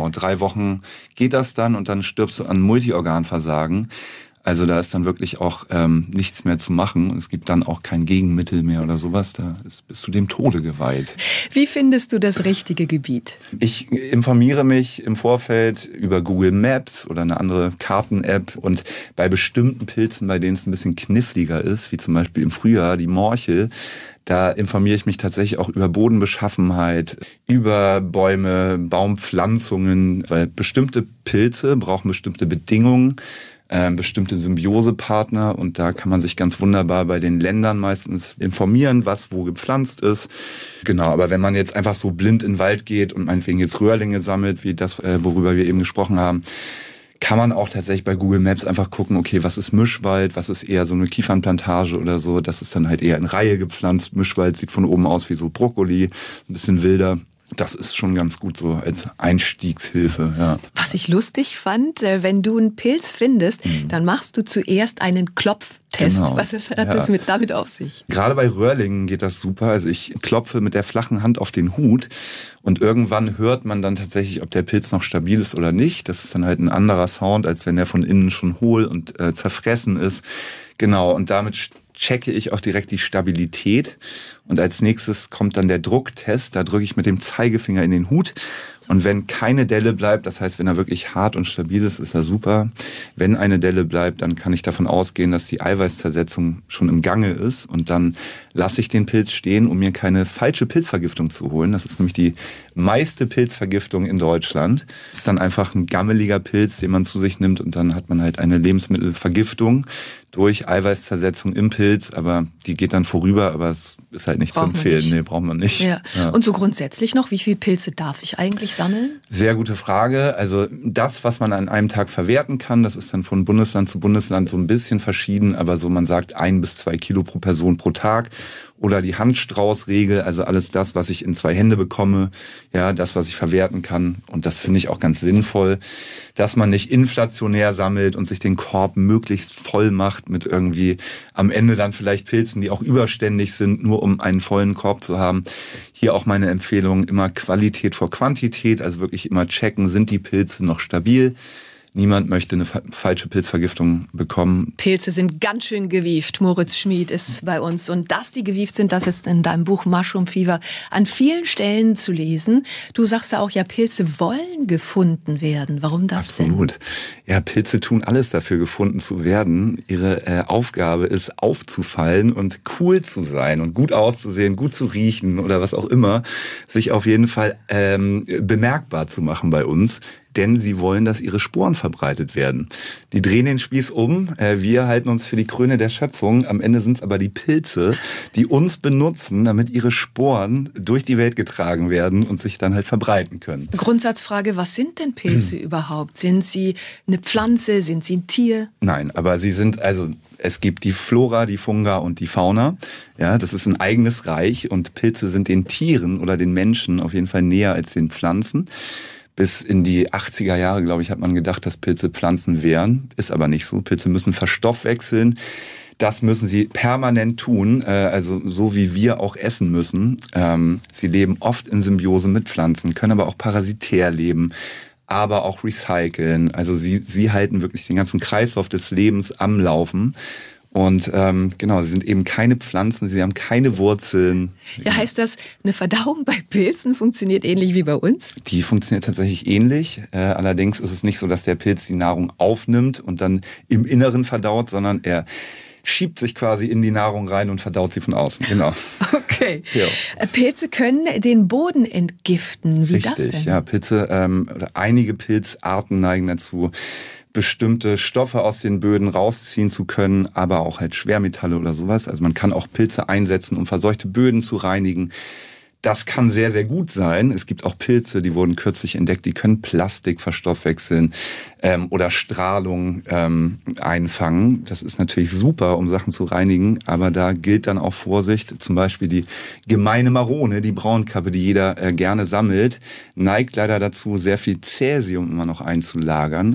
3 Wochen geht das dann und dann stirbst du an Multiorganversagen. Also da ist dann wirklich auch nichts mehr zu machen. Es gibt dann auch kein Gegenmittel mehr oder sowas. Da bist du dem Tode geweiht.
Wie findest du das richtige Gebiet?
Ich informiere mich im Vorfeld über Google Maps oder eine andere Karten-App. Und bei bestimmten Pilzen, bei denen es ein bisschen kniffliger ist, wie zum Beispiel im Frühjahr die Morchel, da informiere ich mich tatsächlich auch über Bodenbeschaffenheit, über Bäume, Baumpflanzungen, weil bestimmte Pilze brauchen bestimmte Bedingungen, bestimmte Symbiosepartner, und da kann man sich ganz wunderbar bei den Ländern meistens informieren, was wo gepflanzt ist. Genau, aber wenn man jetzt einfach so blind in den Wald geht und meinetwegen jetzt Röhrlinge sammelt, wie das, worüber wir eben gesprochen haben, kann man auch tatsächlich bei Google Maps einfach gucken, okay, was ist Mischwald, was ist eher so eine Kiefernplantage oder so. Das ist dann halt eher in Reihe gepflanzt. Mischwald sieht von oben aus wie so Brokkoli, ein bisschen wilder. Das ist schon ganz gut so als Einstiegshilfe, ja.
Was ich lustig fand, wenn du einen Pilz findest, dann machst du zuerst einen Klopftest.
Genau.
Was hat das damit auf sich?
Gerade bei Röhrlingen geht das super. Also ich klopfe mit der flachen Hand auf den Hut und irgendwann hört man dann tatsächlich, ob der Pilz noch stabil ist oder nicht. Das ist dann halt ein anderer Sound, als wenn der von innen schon hohl und zerfressen ist. Genau, und damit checke ich auch direkt die Stabilität. Und als nächstes kommt dann der Drucktest. Da drücke ich mit dem Zeigefinger in den Hut. Und wenn keine Delle bleibt, das heißt, wenn er wirklich hart und stabil ist, ist er super. Wenn eine Delle bleibt, dann kann ich davon ausgehen, dass die Eiweißzersetzung schon im Gange ist. Und dann lasse ich den Pilz stehen, um mir keine falsche Pilzvergiftung zu holen. Das ist nämlich die meiste Pilzvergiftung in Deutschland. Das ist dann einfach ein gammeliger Pilz, den man zu sich nimmt, und dann hat man halt eine Lebensmittelvergiftung durch Eiweißzersetzung im Pilz, aber die geht dann vorüber, aber es ist halt nicht zu empfehlen. Nee, braucht man nicht.
Ja.
Ja.
Und so grundsätzlich noch, wie viele Pilze darf ich eigentlich sammeln?
Sehr gute Frage. Also das, was man an einem Tag verwerten kann, das ist dann von Bundesland zu Bundesland so ein bisschen verschieden, aber so man sagt 1 bis 2 Kilo pro Person pro Tag. Oder die Handstraußregel, also alles das, was ich in 2 Hände bekomme, ja, das, was ich verwerten kann. Und das finde ich auch ganz sinnvoll, dass man nicht inflationär sammelt und sich den Korb möglichst voll macht mit irgendwie am Ende dann vielleicht Pilzen, die auch überständig sind, nur um einen vollen Korb zu haben. Hier auch meine Empfehlung, immer Qualität vor Quantität, also wirklich immer checken, sind die Pilze noch stabil? Niemand möchte eine falsche Pilzvergiftung bekommen.
Pilze sind ganz schön gewieft. Moritz Schmid ist bei uns. Und dass die gewieft sind, das ist in deinem Buch Mushroom Fever an vielen Stellen zu lesen. Du sagst ja auch, ja, Pilze wollen gefunden werden. Warum das
Absolut. Denn? Ja, Pilze tun alles dafür, gefunden zu werden. Ihre Aufgabe ist, aufzufallen und cool zu sein und gut auszusehen, gut zu riechen oder was auch immer. Sich auf jeden Fall bemerkbar zu machen bei uns. Denn sie wollen, dass ihre Sporen verbreitet werden. Die drehen den Spieß um, wir halten uns für die Krone der Schöpfung. Am Ende sind es aber die Pilze, die uns benutzen, damit ihre Sporen durch die Welt getragen werden und sich dann halt verbreiten können.
Grundsatzfrage, was sind denn Pilze überhaupt? Sind sie eine Pflanze? Sind sie ein Tier?
Nein, aber sie sind, also es gibt die Flora, die Funga und die Fauna. Ja, das ist ein eigenes Reich und Pilze sind den Tieren oder den Menschen auf jeden Fall näher als den Pflanzen. Bis in die 80er Jahre, glaube ich, hat man gedacht, dass Pilze Pflanzen wären. Ist aber nicht so. Pilze müssen verstoffwechseln. Das müssen sie permanent tun, also so wie wir auch essen müssen. Sie leben oft in Symbiose mit Pflanzen, können aber auch parasitär leben, aber auch recyceln. Also sie halten wirklich den ganzen Kreislauf des Lebens am Laufen. Und genau, sie sind eben keine Pflanzen, sie haben keine Wurzeln.
Ja, heißt das, eine Verdauung bei Pilzen funktioniert ähnlich wie bei uns?
Die funktioniert tatsächlich ähnlich. Allerdings ist es nicht so, dass der Pilz die Nahrung aufnimmt und dann im Inneren verdaut, sondern er schiebt sich quasi in die Nahrung rein und verdaut sie von außen. Genau.
Okay. Ja. Pilze können den Boden entgiften. Wie
Richtig,
das denn?
Ja, Pilze oder einige Pilzarten neigen dazu, bestimmte Stoffe aus den Böden rausziehen zu können, aber auch halt Schwermetalle oder sowas. Also man kann auch Pilze einsetzen, um verseuchte Böden zu reinigen. Das kann sehr, sehr gut sein. Es gibt auch Pilze, die wurden kürzlich entdeckt, die können Plastik verstoffwechseln oder Strahlung einfangen. Das ist natürlich super, um Sachen zu reinigen, aber da gilt dann auch Vorsicht. Zum Beispiel die gemeine Marone, die Braunkappe, die jeder gerne sammelt, neigt leider dazu, sehr viel Cäsium immer noch einzulagern.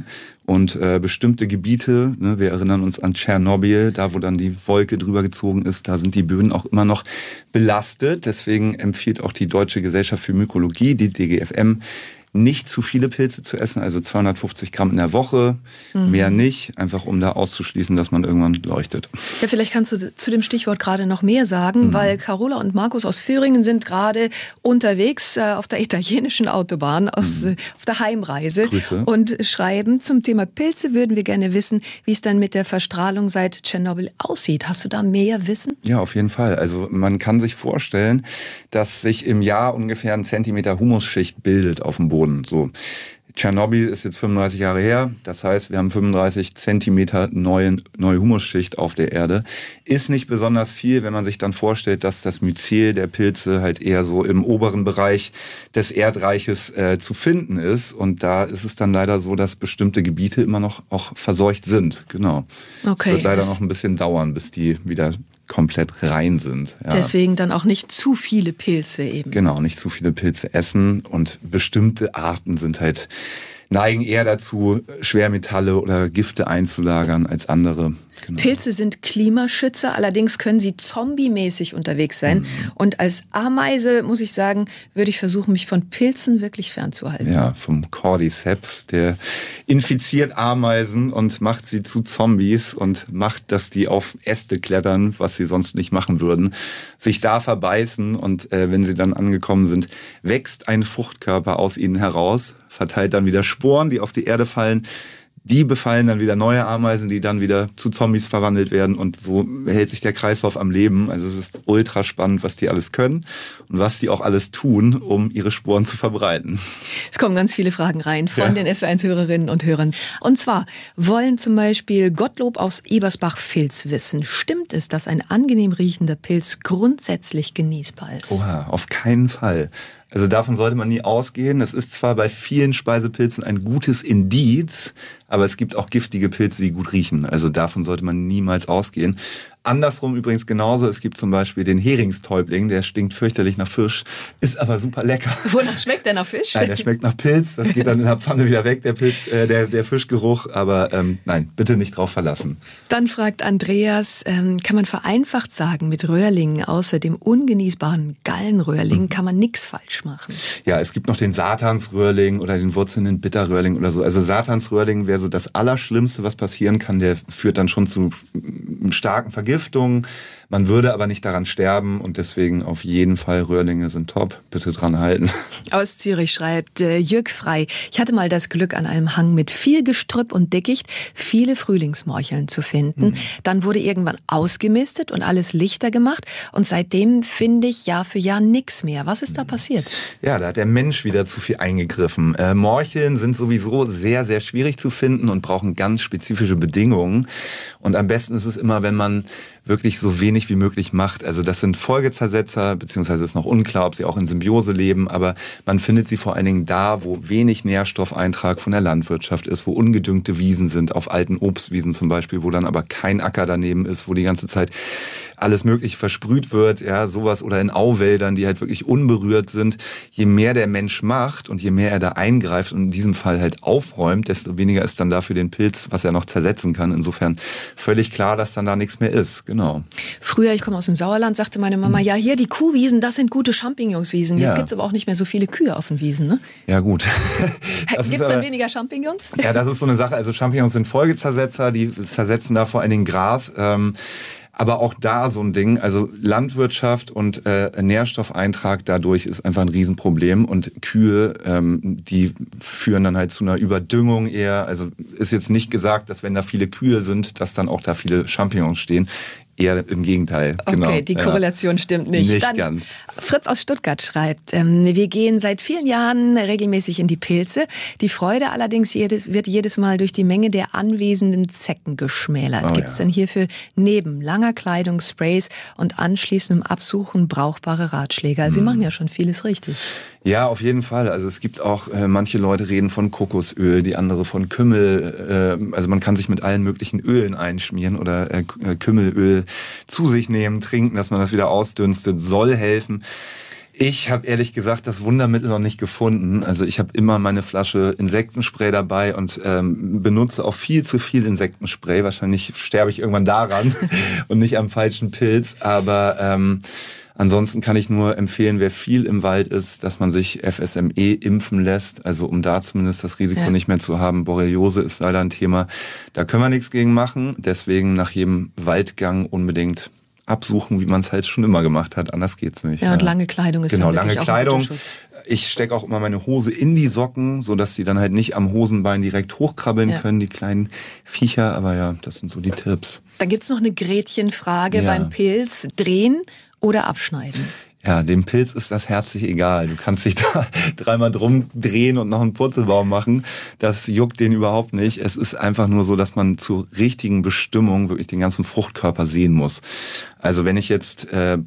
Und bestimmte Gebiete, ne, wir erinnern uns an Tschernobyl, da wo dann die Wolke drüber gezogen ist, da sind die Böden auch immer noch belastet. Deswegen empfiehlt auch die Deutsche Gesellschaft für Mykologie, die DGFM, nicht zu viele Pilze zu essen, also 250 Gramm in der Woche, mehr nicht, einfach um da auszuschließen, dass man irgendwann leuchtet.
Ja, vielleicht kannst du zu dem Stichwort gerade noch mehr sagen, weil Carola und Markus aus Vöhringen sind gerade unterwegs auf der italienischen Autobahn auf der Heimreise.
Grüße.
Und schreiben, zum Thema Pilze würden wir gerne wissen, wie es dann mit der Verstrahlung seit Tschernobyl aussieht. Hast du da mehr Wissen?
Ja, auf jeden Fall. Also man kann sich vorstellen, dass sich im Jahr ungefähr 1 Zentimeter Humusschicht bildet auf dem Boden. So. Tschernobyl ist jetzt 35 Jahre her, das heißt, wir haben 35 Zentimeter neue Humusschicht auf der Erde. Ist nicht besonders viel, wenn man sich dann vorstellt, dass das Myzel der Pilze halt eher so im oberen Bereich des Erdreiches zu finden ist. Und da ist es dann leider so, dass bestimmte Gebiete immer noch auch verseucht sind. Genau.
Okay.
Es wird leider noch ein bisschen dauern, bis die wieder komplett rein sind. Ja.
Deswegen dann auch nicht zu viele Pilze eben.
Genau, nicht zu viele Pilze essen und bestimmte Arten neigen eher dazu, Schwermetalle oder Gifte einzulagern als andere. Genau.
Pilze sind Klimaschützer, allerdings können sie zombie-mäßig unterwegs sein. Und als Ameise, muss ich sagen, würde ich versuchen, mich von Pilzen wirklich fernzuhalten.
Ja, vom Cordyceps, der infiziert Ameisen und macht sie zu Zombies und macht, dass die auf Äste klettern, was sie sonst nicht machen würden, sich da verbeißen und wenn sie dann angekommen sind, wächst ein Fruchtkörper aus ihnen heraus, verteilt dann wieder Sporen, die auf die Erde fallen. Die befallen dann wieder neue Ameisen, die dann wieder zu Zombies verwandelt werden und so hält sich der Kreislauf am Leben. Also es ist ultra spannend, was die alles können und was die auch alles tun, um ihre Sporen zu verbreiten.
Es kommen ganz viele Fragen rein von den SW1-Hörerinnen und Hörern. Und zwar wollen zum Beispiel Gottlob aus Ebersbach-Vils wissen, stimmt es, dass ein angenehm riechender Pilz grundsätzlich genießbar ist?
Oha, auf keinen Fall. Also davon sollte man nie ausgehen. Es ist zwar bei vielen Speisepilzen ein gutes Indiz, aber es gibt auch giftige Pilze, die gut riechen. Also davon sollte man niemals ausgehen. Andersrum übrigens genauso. Es gibt zum Beispiel den Heringstäubling, der stinkt fürchterlich nach Fisch, ist aber super lecker.
Wonach schmeckt der nach Fisch?
Nein, der schmeckt nach Pilz. Das geht dann in der Pfanne wieder weg, der Fischgeruch. Aber nein, bitte nicht drauf verlassen.
Dann fragt Andreas, kann man vereinfacht sagen, mit Röhrlingen, außer dem ungenießbaren Gallenröhrling, kann man nichts falsch machen?
Ja, es gibt noch den Satansröhrling oder den wurzelnden Bitterröhrling oder so. Also Satansröhrling wäre so das Allerschlimmste, was passieren kann. Der führt dann schon zu starken Vergiftungen. Man würde aber nicht daran sterben und deswegen auf jeden Fall Röhrlinge sind top. Bitte dran halten.
Aus Zürich schreibt Jürg Frei, ich hatte mal das Glück, an einem Hang mit viel Gestrüpp und Dickicht viele Frühlingsmorcheln zu finden. Dann wurde irgendwann ausgemistet und alles lichter gemacht und seitdem finde ich Jahr für Jahr nichts mehr. Was ist da passiert?
Ja, da hat der Mensch wieder zu viel eingegriffen. Morcheln sind sowieso sehr, sehr schwierig zu finden und brauchen ganz spezifische Bedingungen. Und am besten ist es immer, wenn man wirklich so wenig wie möglich macht. Also das sind Folgezersetzer, beziehungsweise ist noch unklar, ob sie auch in Symbiose leben, aber man findet sie vor allen Dingen da, wo wenig Nährstoffeintrag von der Landwirtschaft ist, wo ungedüngte Wiesen sind, auf alten Obstwiesen zum Beispiel, wo dann aber kein Acker daneben ist, wo die ganze Zeit alles Mögliche versprüht wird, ja, sowas, oder in Auwäldern, die halt wirklich unberührt sind. Je mehr der Mensch macht und je mehr er da eingreift und in diesem Fall halt aufräumt, desto weniger ist dann da für den Pilz, was er noch zersetzen kann. Insofern völlig klar, dass dann da nichts mehr ist. Genau.
Früher, ich komme aus dem Sauerland, sagte meine Mama, ja, hier die Kuhwiesen, das sind gute Champignonswiesen. Jetzt gibt's aber auch nicht mehr so viele Kühe auf den Wiesen, ne?
Ja, gut.
Gibt's dann weniger Champignons?
Ja, das ist so eine Sache. Also Champignons sind Folgezersetzer, die zersetzen da vor allen Dingen Gras. Aber auch da so ein Ding, also Landwirtschaft und Nährstoffeintrag dadurch ist einfach ein Riesenproblem und Kühe, die führen dann halt zu einer Überdüngung eher. Also ist jetzt nicht gesagt, dass wenn da viele Kühe sind, dass dann auch da viele Champignons stehen. Eher im Gegenteil.
Okay,
genau.
Die Korrelation stimmt nicht.
Nicht
Dann
ganz.
Fritz aus Stuttgart schreibt, wir gehen seit vielen Jahren regelmäßig in die Pilze. Die Freude allerdings wird jedes Mal durch die Menge der anwesenden Zecken geschmälert. Gibt es denn hierfür neben langer Kleidung, Sprays und anschließendem Absuchen brauchbare Ratschläge? Also Sie machen ja schon vieles richtig.
Ja, auf jeden Fall. Also es gibt auch, manche Leute reden von Kokosöl, die andere von Kümmel. Also man kann sich mit allen möglichen Ölen einschmieren oder Kümmelöl zu sich nehmen, trinken, dass man das wieder ausdünstet, soll helfen. Ich habe ehrlich gesagt das Wundermittel noch nicht gefunden. Also ich habe immer meine Flasche Insektenspray dabei und benutze auch viel zu viel Insektenspray. Wahrscheinlich sterbe ich irgendwann daran und nicht am falschen Pilz. Aber ansonsten kann ich nur empfehlen, wer viel im Wald ist, dass man sich FSME impfen lässt. Also um da zumindest das Risiko nicht mehr zu haben. Borreliose ist leider ein Thema. Da können wir nichts gegen machen. Deswegen nach jedem Waldgang unbedingt absuchen, wie man es halt schon immer gemacht hat. Anders geht's nicht.
Ja, und lange Kleidung ist
genau,
dann
lange
wirklich
Kleidung.
auch ein Schutz.
Ich stecke auch immer meine Hose in die Socken, so dass sie dann halt nicht am Hosenbein direkt hochkrabbeln können, die kleinen Viecher. Aber ja, das sind so die Tipps.
Dann gibt's noch eine Gretchenfrage beim Pilz. Drehen oder abschneiden?
Ja, dem Pilz ist das herzlich egal. Du kannst dich da dreimal drum drehen und noch einen Purzelbaum machen. Das juckt den überhaupt nicht. Es ist einfach nur so, dass man zur richtigen Bestimmung wirklich den ganzen Fruchtkörper sehen muss. Also wenn ich jetzt,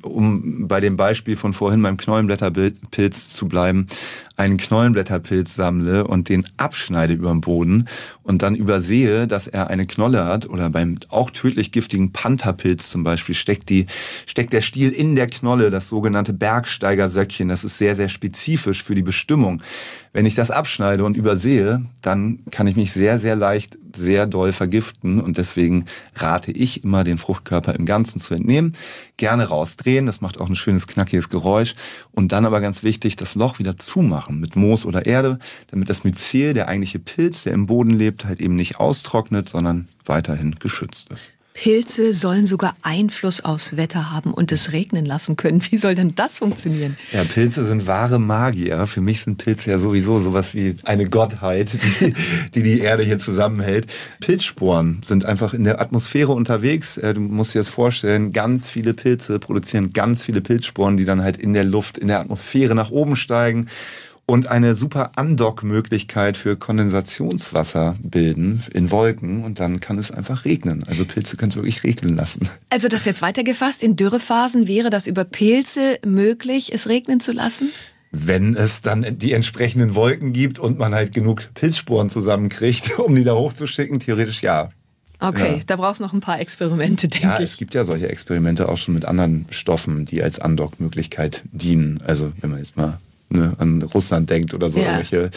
um bei dem Beispiel von vorhin beim Knollenblätterpilz zu bleiben, einen Knollenblätterpilz sammle und den abschneide über den Boden und dann übersehe, dass er eine Knolle hat, oder beim auch tödlich giftigen Pantherpilz zum Beispiel steckt der Stiel in der Knolle, das sogenannte Bergsteigersöckchen. Das ist sehr, sehr spezifisch für die Bestimmung. Wenn ich das abschneide und übersehe, dann kann ich mich sehr, sehr leicht, sehr doll vergiften, und deswegen rate ich immer, den Fruchtkörper im Ganzen zu entnehmen. Gerne rausdrehen, das macht auch ein schönes, knackiges Geräusch, und dann aber ganz wichtig, das Loch wieder zumachen mit Moos oder Erde, damit das Myzel, der eigentliche Pilz, der im Boden lebt, halt eben nicht austrocknet, sondern weiterhin geschützt ist.
Pilze sollen sogar Einfluss aufs Wetter haben und es regnen lassen können. Wie soll denn das funktionieren?
Ja, Pilze sind wahre Magier. Für mich sind Pilze ja sowieso sowas wie eine Gottheit, die Erde hier zusammenhält. Pilzsporen sind einfach in der Atmosphäre unterwegs. Du musst dir das vorstellen, ganz viele Pilze produzieren ganz viele Pilzsporen, die dann halt in der Luft, in der Atmosphäre nach oben steigen und eine super Andockmöglichkeit für Kondensationswasser bilden in Wolken, und dann kann es einfach regnen. Also Pilze können es wirklich regnen lassen.
Also das jetzt weitergefasst, in Dürrephasen wäre das über Pilze möglich, es regnen zu lassen?
Wenn es dann die entsprechenden Wolken gibt und man halt genug Pilzsporen zusammenkriegt, um die da hochzuschicken, theoretisch ja.
Okay, da brauchst du noch ein paar Experimente, denke ich.
Ja, es gibt ja solche Experimente auch schon mit anderen Stoffen, die als Andockmöglichkeit dienen. Also wenn man jetzt mal an Russland denkt oder so. Irgendwelche,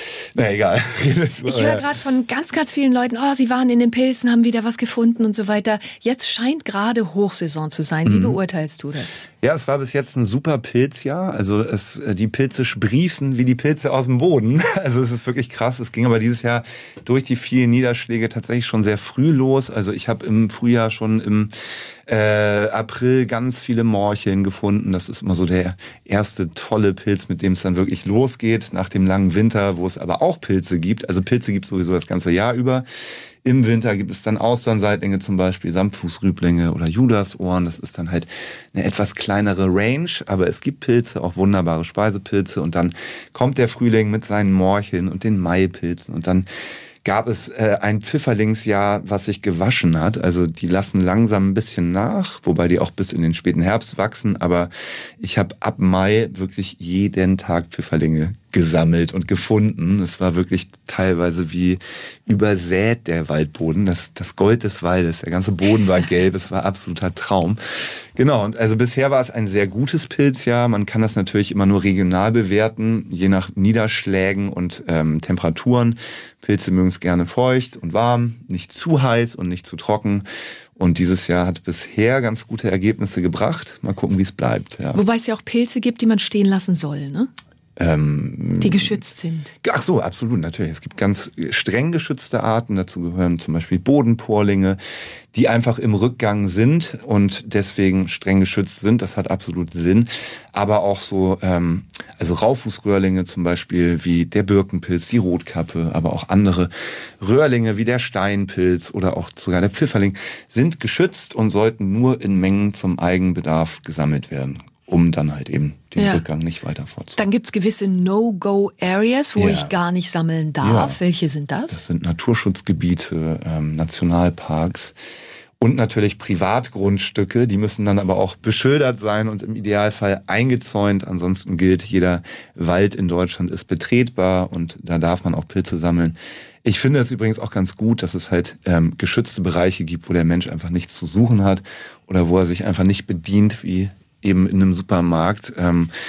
na egal.
Ich höre gerade von ganz, ganz vielen Leuten, sie waren in den Pilzen, haben wieder was gefunden und so weiter. Jetzt scheint gerade Hochsaison zu sein. Wie beurteilst du das?
Ja, es war bis jetzt ein super Pilzjahr. Also die Pilze sprießen wie die Pilze aus dem Boden. Also es ist wirklich krass. Es ging aber dieses Jahr durch die vielen Niederschläge tatsächlich schon sehr früh los. Also ich habe im Frühjahr schon im April ganz viele Morcheln gefunden. Das ist immer so der erste tolle Pilz, mit dem es dann wirklich losgeht nach dem langen Winter, wo es aber auch Pilze gibt. Also Pilze gibt es sowieso das ganze Jahr über. Im Winter gibt es dann Austernseitlinge zum Beispiel, Samtfußrüblinge oder Judasohren. Das ist dann halt eine etwas kleinere Range, aber es gibt Pilze, auch wunderbare Speisepilze. Und dann kommt der Frühling mit seinen Morcheln und den Maipilzen, und dann gab es ein Pfifferlingsjahr, was sich gewaschen hat. Also die lassen langsam ein bisschen nach, wobei die auch bis in den späten Herbst wachsen. Aber ich habe ab Mai wirklich jeden Tag Pfifferlinge gesammelt und gefunden. Es war wirklich teilweise wie übersät, der Waldboden. Das Gold des Waldes, der ganze Boden war gelb. Es war absoluter Traum. Genau, und also bisher war es ein sehr gutes Pilzjahr. Man kann das natürlich immer nur regional bewerten, je nach Niederschlägen und Temperaturen. Pilze mögen es gerne feucht und warm, nicht zu heiß und nicht zu trocken. Und dieses Jahr hat bisher ganz gute Ergebnisse gebracht. Mal gucken, wie es bleibt. Ja.
Wobei es ja auch Pilze gibt, die man stehen lassen soll, ne? Die geschützt sind.
Ach so, absolut, natürlich. Es gibt ganz streng geschützte Arten. Dazu gehören zum Beispiel Bodenporlinge, die einfach im Rückgang sind und deswegen streng geschützt sind. Das hat absolut Sinn. Aber auch so, also Raufußröhrlinge zum Beispiel, wie der Birkenpilz, die Rotkappe, aber auch andere Röhrlinge wie der Steinpilz oder auch sogar der Pfifferling sind geschützt und sollten nur in Mengen zum Eigenbedarf gesammelt werden, um dann halt eben den Rückgang nicht weiter fortzusetzen.
Dann gibt's gewisse No-Go-Areas, wo ich gar nicht sammeln darf. Ja. Welche sind das?
Das sind Naturschutzgebiete, Nationalparks und natürlich Privatgrundstücke. Die müssen dann aber auch beschildert sein und im Idealfall eingezäunt. Ansonsten gilt, jeder Wald in Deutschland ist betretbar und da darf man auch Pilze sammeln. Ich finde es übrigens auch ganz gut, dass es halt geschützte Bereiche gibt, wo der Mensch einfach nichts zu suchen hat oder wo er sich einfach nicht bedient, wie eben in einem Supermarkt,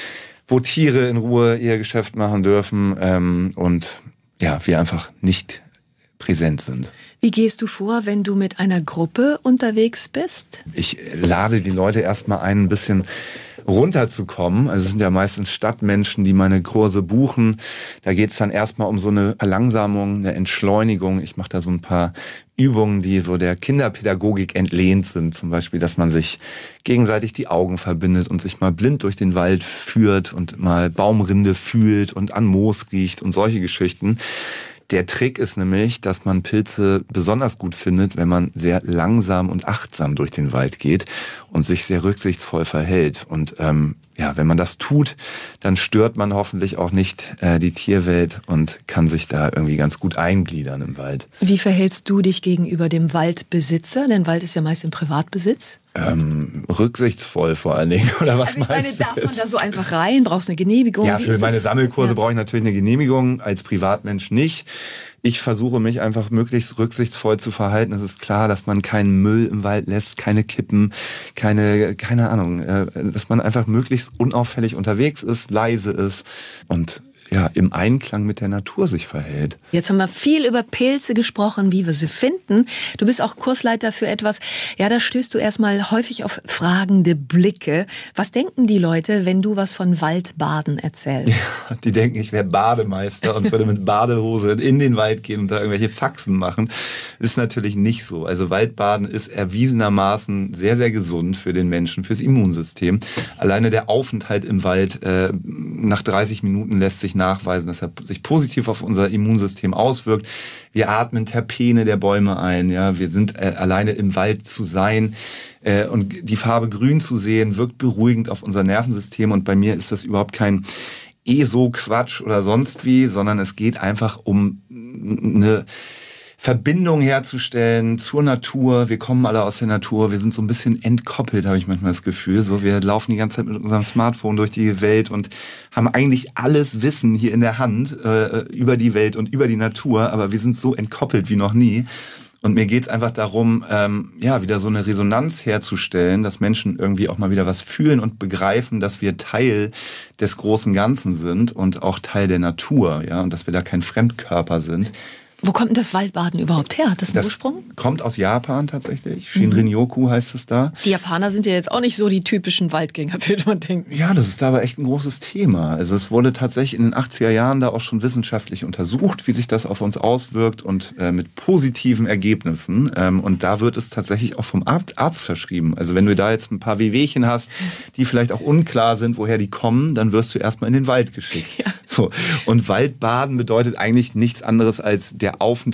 wo Tiere in Ruhe ihr Geschäft machen dürfen und ja, wir einfach nicht präsent sind.
Wie gehst du vor, wenn du mit einer Gruppe unterwegs bist?
Ich lade die Leute erstmal ein bisschen runterzukommen. Also es sind ja meistens Stadtmenschen, die meine Kurse buchen. Da geht es dann erstmal um so eine Verlangsamung, eine Entschleunigung. Ich mache da so ein paar Übungen, die so der Kinderpädagogik entlehnt sind. Zum Beispiel, dass man sich gegenseitig die Augen verbindet und sich mal blind durch den Wald führt und mal Baumrinde fühlt und an Moos riecht und solche Geschichten. Der Trick ist nämlich, dass man Pilze besonders gut findet, wenn man sehr langsam und achtsam durch den Wald geht und sich sehr rücksichtsvoll verhält. Und wenn man das tut, dann stört man hoffentlich auch nicht die Tierwelt und kann sich da irgendwie ganz gut eingliedern im Wald.
Wie verhältst du dich gegenüber dem Waldbesitzer? Denn Wald ist ja meist im Privatbesitz.
Rücksichtsvoll vor allen Dingen, oder was meinst du?
Darf man da so einfach rein? Brauchst du eine Genehmigung?
Ja, für meine Sammelkurse brauche ich natürlich eine Genehmigung, als Privatmensch nicht. Ich versuche mich einfach möglichst rücksichtsvoll zu verhalten. Es ist klar, dass man keinen Müll im Wald lässt, keine Kippen, keine Ahnung, dass man einfach möglichst unauffällig unterwegs ist, leise ist und ja, im Einklang mit der Natur sich verhält.
Jetzt haben wir viel über Pilze gesprochen, wie wir sie finden. Du bist auch Kursleiter für etwas, ja, da stößt du erstmal häufig auf fragende Blicke. Was denken die Leute, wenn du was von Waldbaden erzählst?
Ja, die denken, ich wäre Bademeister und würde mit Badehose in den Wald gehen und da irgendwelche Faxen machen. Ist natürlich nicht so. Also Waldbaden ist erwiesenermaßen sehr, sehr gesund für den Menschen, fürs Immunsystem. Alleine der Aufenthalt im Wald nach 30 Minuten lässt sich nachweisen, dass er sich positiv auf unser Immunsystem auswirkt. Wir atmen Terpene der Bäume ein, ja, wir sind alleine im Wald zu sein und die Farbe grün zu sehen, wirkt beruhigend auf unser Nervensystem und bei mir ist das überhaupt kein ESO-Quatsch oder sonst wie, sondern es geht einfach um eine Verbindung herzustellen zur Natur. Wir kommen alle aus der Natur. Wir sind so ein bisschen entkoppelt, habe ich manchmal das Gefühl. So, wir laufen die ganze Zeit mit unserem Smartphone durch die Welt und haben eigentlich alles Wissen hier in der Hand über die Welt und über die Natur. Aber wir sind so entkoppelt wie noch nie. Und mir geht's einfach darum, wieder so eine Resonanz herzustellen, dass Menschen irgendwie auch mal wieder was fühlen und begreifen, dass wir Teil des großen Ganzen sind und auch Teil der Natur, ja, und dass wir da kein Fremdkörper sind.
Wo kommt denn das Waldbaden überhaupt her? Hat das einen Ursprung?
Kommt aus Japan tatsächlich. Shinrin-yoku heißt es da.
Die Japaner sind ja jetzt auch nicht so die typischen Waldgänger, würde man denken.
Ja, das ist aber echt ein großes Thema. Also es wurde tatsächlich in den 80er Jahren da auch schon wissenschaftlich untersucht, wie sich das auf uns auswirkt und mit positiven Ergebnissen. Und da wird es tatsächlich auch vom Arzt verschrieben. Also wenn du da jetzt ein paar Wehwehchen hast, die vielleicht auch unklar sind, woher die kommen, dann wirst du erstmal in den Wald geschickt. Ja. So. Und Waldbaden bedeutet eigentlich nichts anderes als der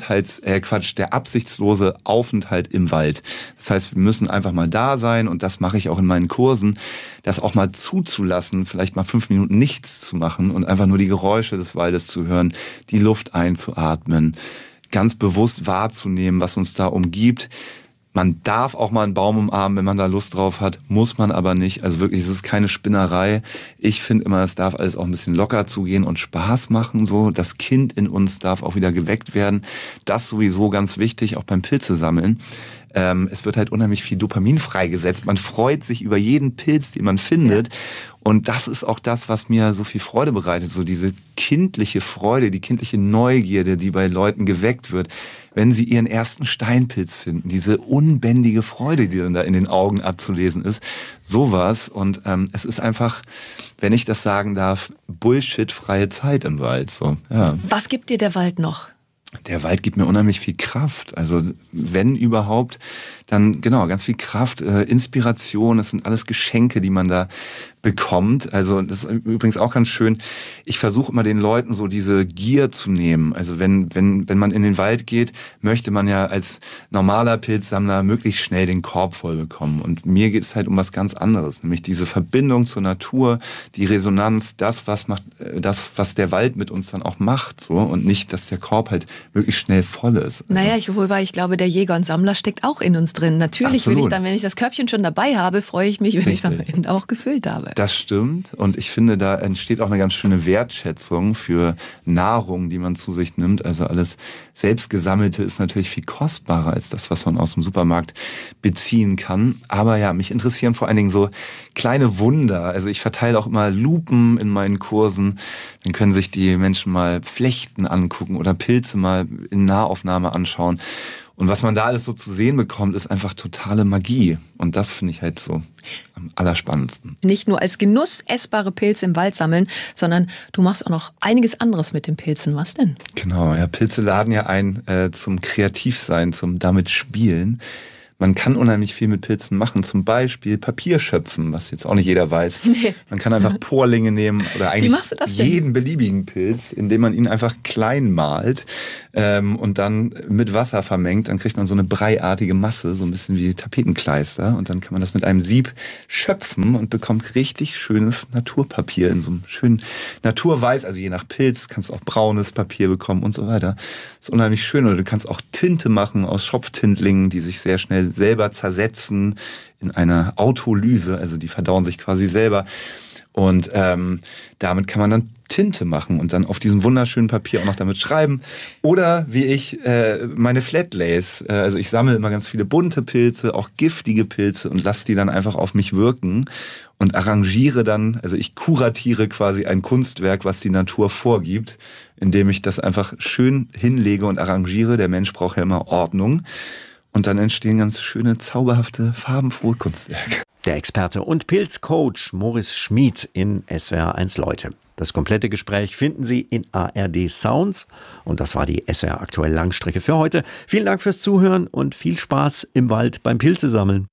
absichtslose Aufenthalt im Wald. Das heißt, wir müssen einfach mal da sein und das mache ich auch in meinen Kursen, das auch mal zuzulassen, vielleicht mal 5 Minuten nichts zu machen und einfach nur die Geräusche des Waldes zu hören, die Luft einzuatmen, ganz bewusst wahrzunehmen, was uns da umgibt. Man darf auch mal einen Baum umarmen, wenn man da Lust drauf hat, muss man aber nicht. Also wirklich, es ist keine Spinnerei. Ich finde immer, es darf alles auch ein bisschen locker zugehen und Spaß machen. So, das Kind in uns darf auch wieder geweckt werden. Das sowieso ganz wichtig, auch beim Pilze sammeln. Es wird halt unheimlich viel Dopamin freigesetzt. Man freut sich über jeden Pilz, den man findet. Ja. Und das ist auch das, was mir so viel Freude bereitet. So diese kindliche Freude, die kindliche Neugierde, die bei Leuten geweckt wird, wenn sie ihren ersten Steinpilz finden. Diese unbändige Freude, die dann da in den Augen abzulesen ist. Sowas. Und es ist einfach, wenn ich das sagen darf, Bullshit-freie Zeit im Wald. So, ja.
Was gibt dir der Wald noch?
Der Wald gibt mir unheimlich viel Kraft. Also wenn überhaupt, dann genau, ganz viel Kraft, Inspiration, das sind alles Geschenke, die man da bekommt. Also das ist übrigens auch ganz schön. Ich versuche immer den Leuten so diese Gier zu nehmen. Also wenn man in den Wald geht, möchte man ja als normaler Pilzsammler möglichst schnell den Korb voll bekommen. Und mir geht es halt um was ganz anderes, nämlich diese Verbindung zur Natur, die Resonanz, das was der Wald mit uns dann auch macht, so, und nicht, dass der Korb halt möglichst schnell voll ist.
Naja, ich glaube, der Jäger und Sammler steckt auch in uns drin. Natürlich will ich dann, wenn ich das Körbchen schon dabei habe, freue ich mich, wenn ich es am Ende auch gefüllt habe.
Das stimmt. Und ich finde, da entsteht auch eine ganz schöne Wertschätzung für Nahrung, die man zu sich nimmt. Also alles Selbstgesammelte ist natürlich viel kostbarer als das, was man aus dem Supermarkt beziehen kann. Aber ja, mich interessieren vor allen Dingen so kleine Wunder. Also ich verteile auch immer Lupen in meinen Kursen. Dann können sich die Menschen mal Flechten angucken oder Pilze mal in Nahaufnahme anschauen. Und was man da alles so zu sehen bekommt, ist einfach totale Magie. Und das finde ich halt so am allerspannendsten.
Nicht nur als Genuss essbare Pilze im Wald sammeln, sondern du machst auch noch einiges anderes mit den Pilzen. Was denn?
Genau, ja, Pilze laden ja ein zum Kreativsein, zum damit Spielen. Man kann unheimlich viel mit Pilzen machen, zum Beispiel Papier schöpfen, was jetzt auch nicht jeder weiß. Nee. Man kann einfach Porlinge nehmen oder eigentlich jeden beliebigen Pilz, indem man ihn einfach klein malt und dann mit Wasser vermengt. Dann kriegt man so eine breiartige Masse, so ein bisschen wie Tapetenkleister. Und dann kann man das mit einem Sieb schöpfen und bekommt richtig schönes Naturpapier in so einem schönen Naturweiß. Also je nach Pilz kannst du auch braunes Papier bekommen und so weiter. Das ist unheimlich schön. Oder du kannst auch Tinte machen aus Schopftintlingen, die sich sehr schnell selber zersetzen in einer Autolyse, also die verdauen sich quasi selber. Und damit kann man dann Tinte machen und dann auf diesem wunderschönen Papier auch noch damit schreiben. Oder wie ich meine Flatlays, also ich sammle immer ganz viele bunte Pilze, auch giftige Pilze und lasse die dann einfach auf mich wirken und arrangiere dann, also ich kuratiere quasi ein Kunstwerk, was die Natur vorgibt, indem ich das einfach schön hinlege und arrangiere. Der Mensch braucht ja immer Ordnung. Und dann entstehen ganz schöne, zauberhafte, farbenfrohe Kunstwerke.
Der Experte und Pilzcoach Moritz Schmid in SWR1 Leute. Das komplette Gespräch finden Sie in ARD Sounds. Und das war die SWR Aktuell Langstrecke für heute. Vielen Dank fürs Zuhören und viel Spaß im Wald beim Pilzesammeln.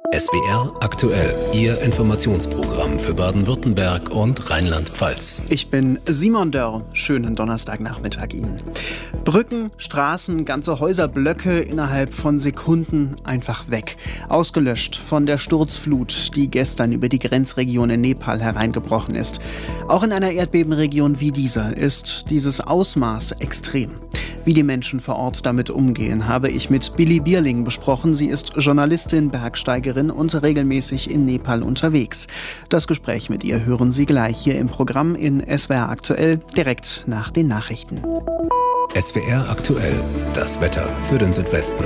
SWR Aktuell, Ihr Informationsprogramm für Baden-Württemberg und Rheinland-Pfalz.
Ich bin Simon Dörr. Schönen Donnerstagnachmittag Ihnen. Brücken, Straßen, ganze Häuserblöcke innerhalb von Sekunden einfach weg. Ausgelöscht von der Sturzflut, die gestern über die Grenzregion in Nepal hereingebrochen ist. Auch in einer Erdbebenregion wie dieser ist dieses Ausmaß extrem. Wie die Menschen vor Ort damit umgehen, habe ich mit Billy Bierling besprochen. Sie ist Journalistin, Bergsteigerin und regelmäßig in Nepal unterwegs. Das Gespräch mit ihr hören Sie gleich hier im Programm in SWR Aktuell, direkt nach den Nachrichten.
SWR Aktuell, das Wetter für den Südwesten.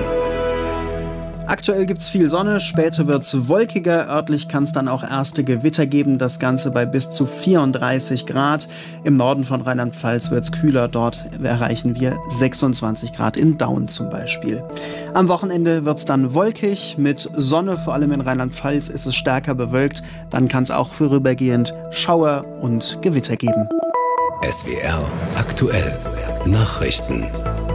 Aktuell gibt's viel Sonne, später wird's wolkiger, örtlich kann es dann auch erste Gewitter geben, das Ganze bei bis zu 34 Grad. Im Norden von Rheinland-Pfalz wird's kühler, dort erreichen wir 26 Grad in Daun zum Beispiel. Am Wochenende wird's dann wolkig, mit Sonne, vor allem in Rheinland-Pfalz ist es stärker bewölkt, dann kann es auch vorübergehend Schauer und Gewitter geben.
SWR Aktuell, Nachrichten.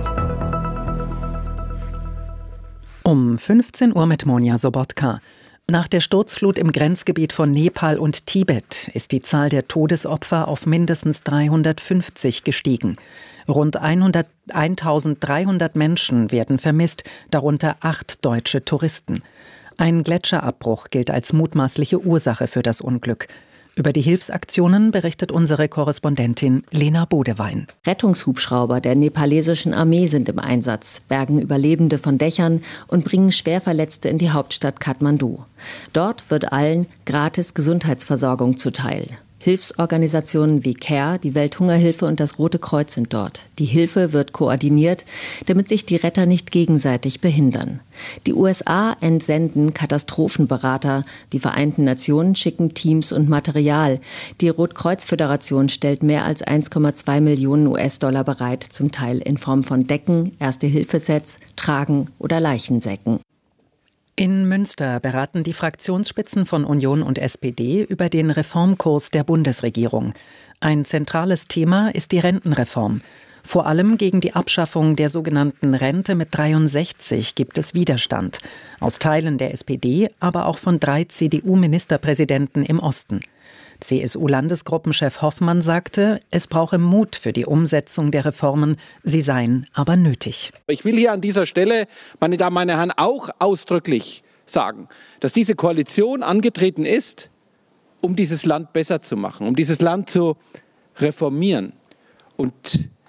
Um 15 Uhr mit Monja Sobotka. Nach der Sturzflut im Grenzgebiet von Nepal und Tibet ist die Zahl der Todesopfer auf mindestens 350 gestiegen. Rund 1300 Menschen werden vermisst, darunter 8 deutsche Touristen. Ein Gletscherabbruch gilt als mutmaßliche Ursache für das Unglück. Über die Hilfsaktionen berichtet unsere Korrespondentin Lena Bodewein.
Rettungshubschrauber der nepalesischen Armee sind im Einsatz, bergen Überlebende von Dächern und bringen Schwerverletzte in die Hauptstadt Kathmandu. Dort wird allen gratis Gesundheitsversorgung zuteil. Hilfsorganisationen wie CARE, die Welthungerhilfe und das Rote Kreuz sind dort. Die Hilfe wird koordiniert, damit sich die Retter nicht gegenseitig behindern. Die USA entsenden Katastrophenberater. Die Vereinten Nationen schicken Teams und Material. Die Rotkreuz-Föderation stellt mehr als 1,2 Millionen US-Dollar bereit, zum Teil in Form von Decken, Erste-Hilfe-Sets, Tragen oder Leichensäcken.
In Münster beraten die Fraktionsspitzen von Union und SPD über den Reformkurs der Bundesregierung. Ein zentrales Thema ist die Rentenreform. Vor allem gegen die Abschaffung der sogenannten Rente mit 63 gibt es Widerstand. Aus Teilen der SPD, aber auch von 3 CDU-Ministerpräsidenten im Osten. CSU-Landesgruppenchef Hoffmann sagte, es brauche Mut für die Umsetzung der Reformen, sie seien aber nötig.
Ich will hier an dieser Stelle, meine Damen, meine Herren, auch ausdrücklich sagen, dass diese Koalition angetreten ist, um dieses Land besser zu machen, um dieses Land zu reformieren. Und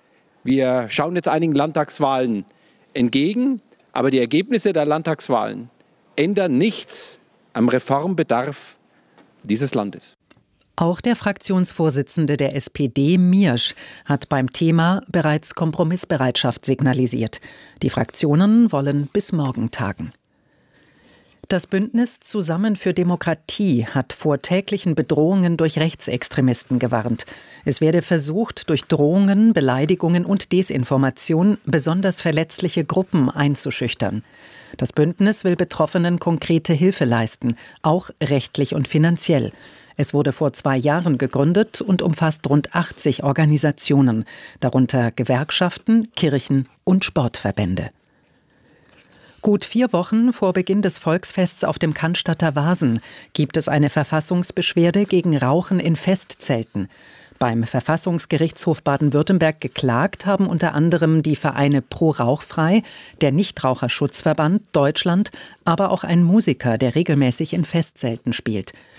Wir schauen jetzt einigen Landtagswahlen entgegen, aber die Ergebnisse der Landtagswahlen ändern nichts am Reformbedarf dieses Landes.
Auch der Fraktionsvorsitzende der SPD, Miersch, hat beim Thema bereits Kompromissbereitschaft signalisiert. Die Fraktionen wollen bis morgen tagen. Das Bündnis Zusammen für Demokratie hat vor täglichen Bedrohungen durch Rechtsextremisten gewarnt. Es werde versucht, durch Drohungen, Beleidigungen und Desinformation besonders verletzliche Gruppen einzuschüchtern. Das Bündnis will Betroffenen konkrete Hilfe leisten, auch rechtlich und finanziell. Es wurde vor 2 Jahren gegründet und umfasst rund 80 Organisationen, darunter Gewerkschaften, Kirchen und Sportverbände. Gut 4 Wochen vor Beginn des Volksfests auf dem Cannstatter Wasen gibt es eine Verfassungsbeschwerde gegen Rauchen in Festzelten. Beim Verfassungsgerichtshof Baden-Württemberg geklagt haben unter anderem die Vereine Pro Rauchfrei, der Nichtraucherschutzverband Deutschland, aber auch ein Musiker, der regelmäßig in Festzelten spielt.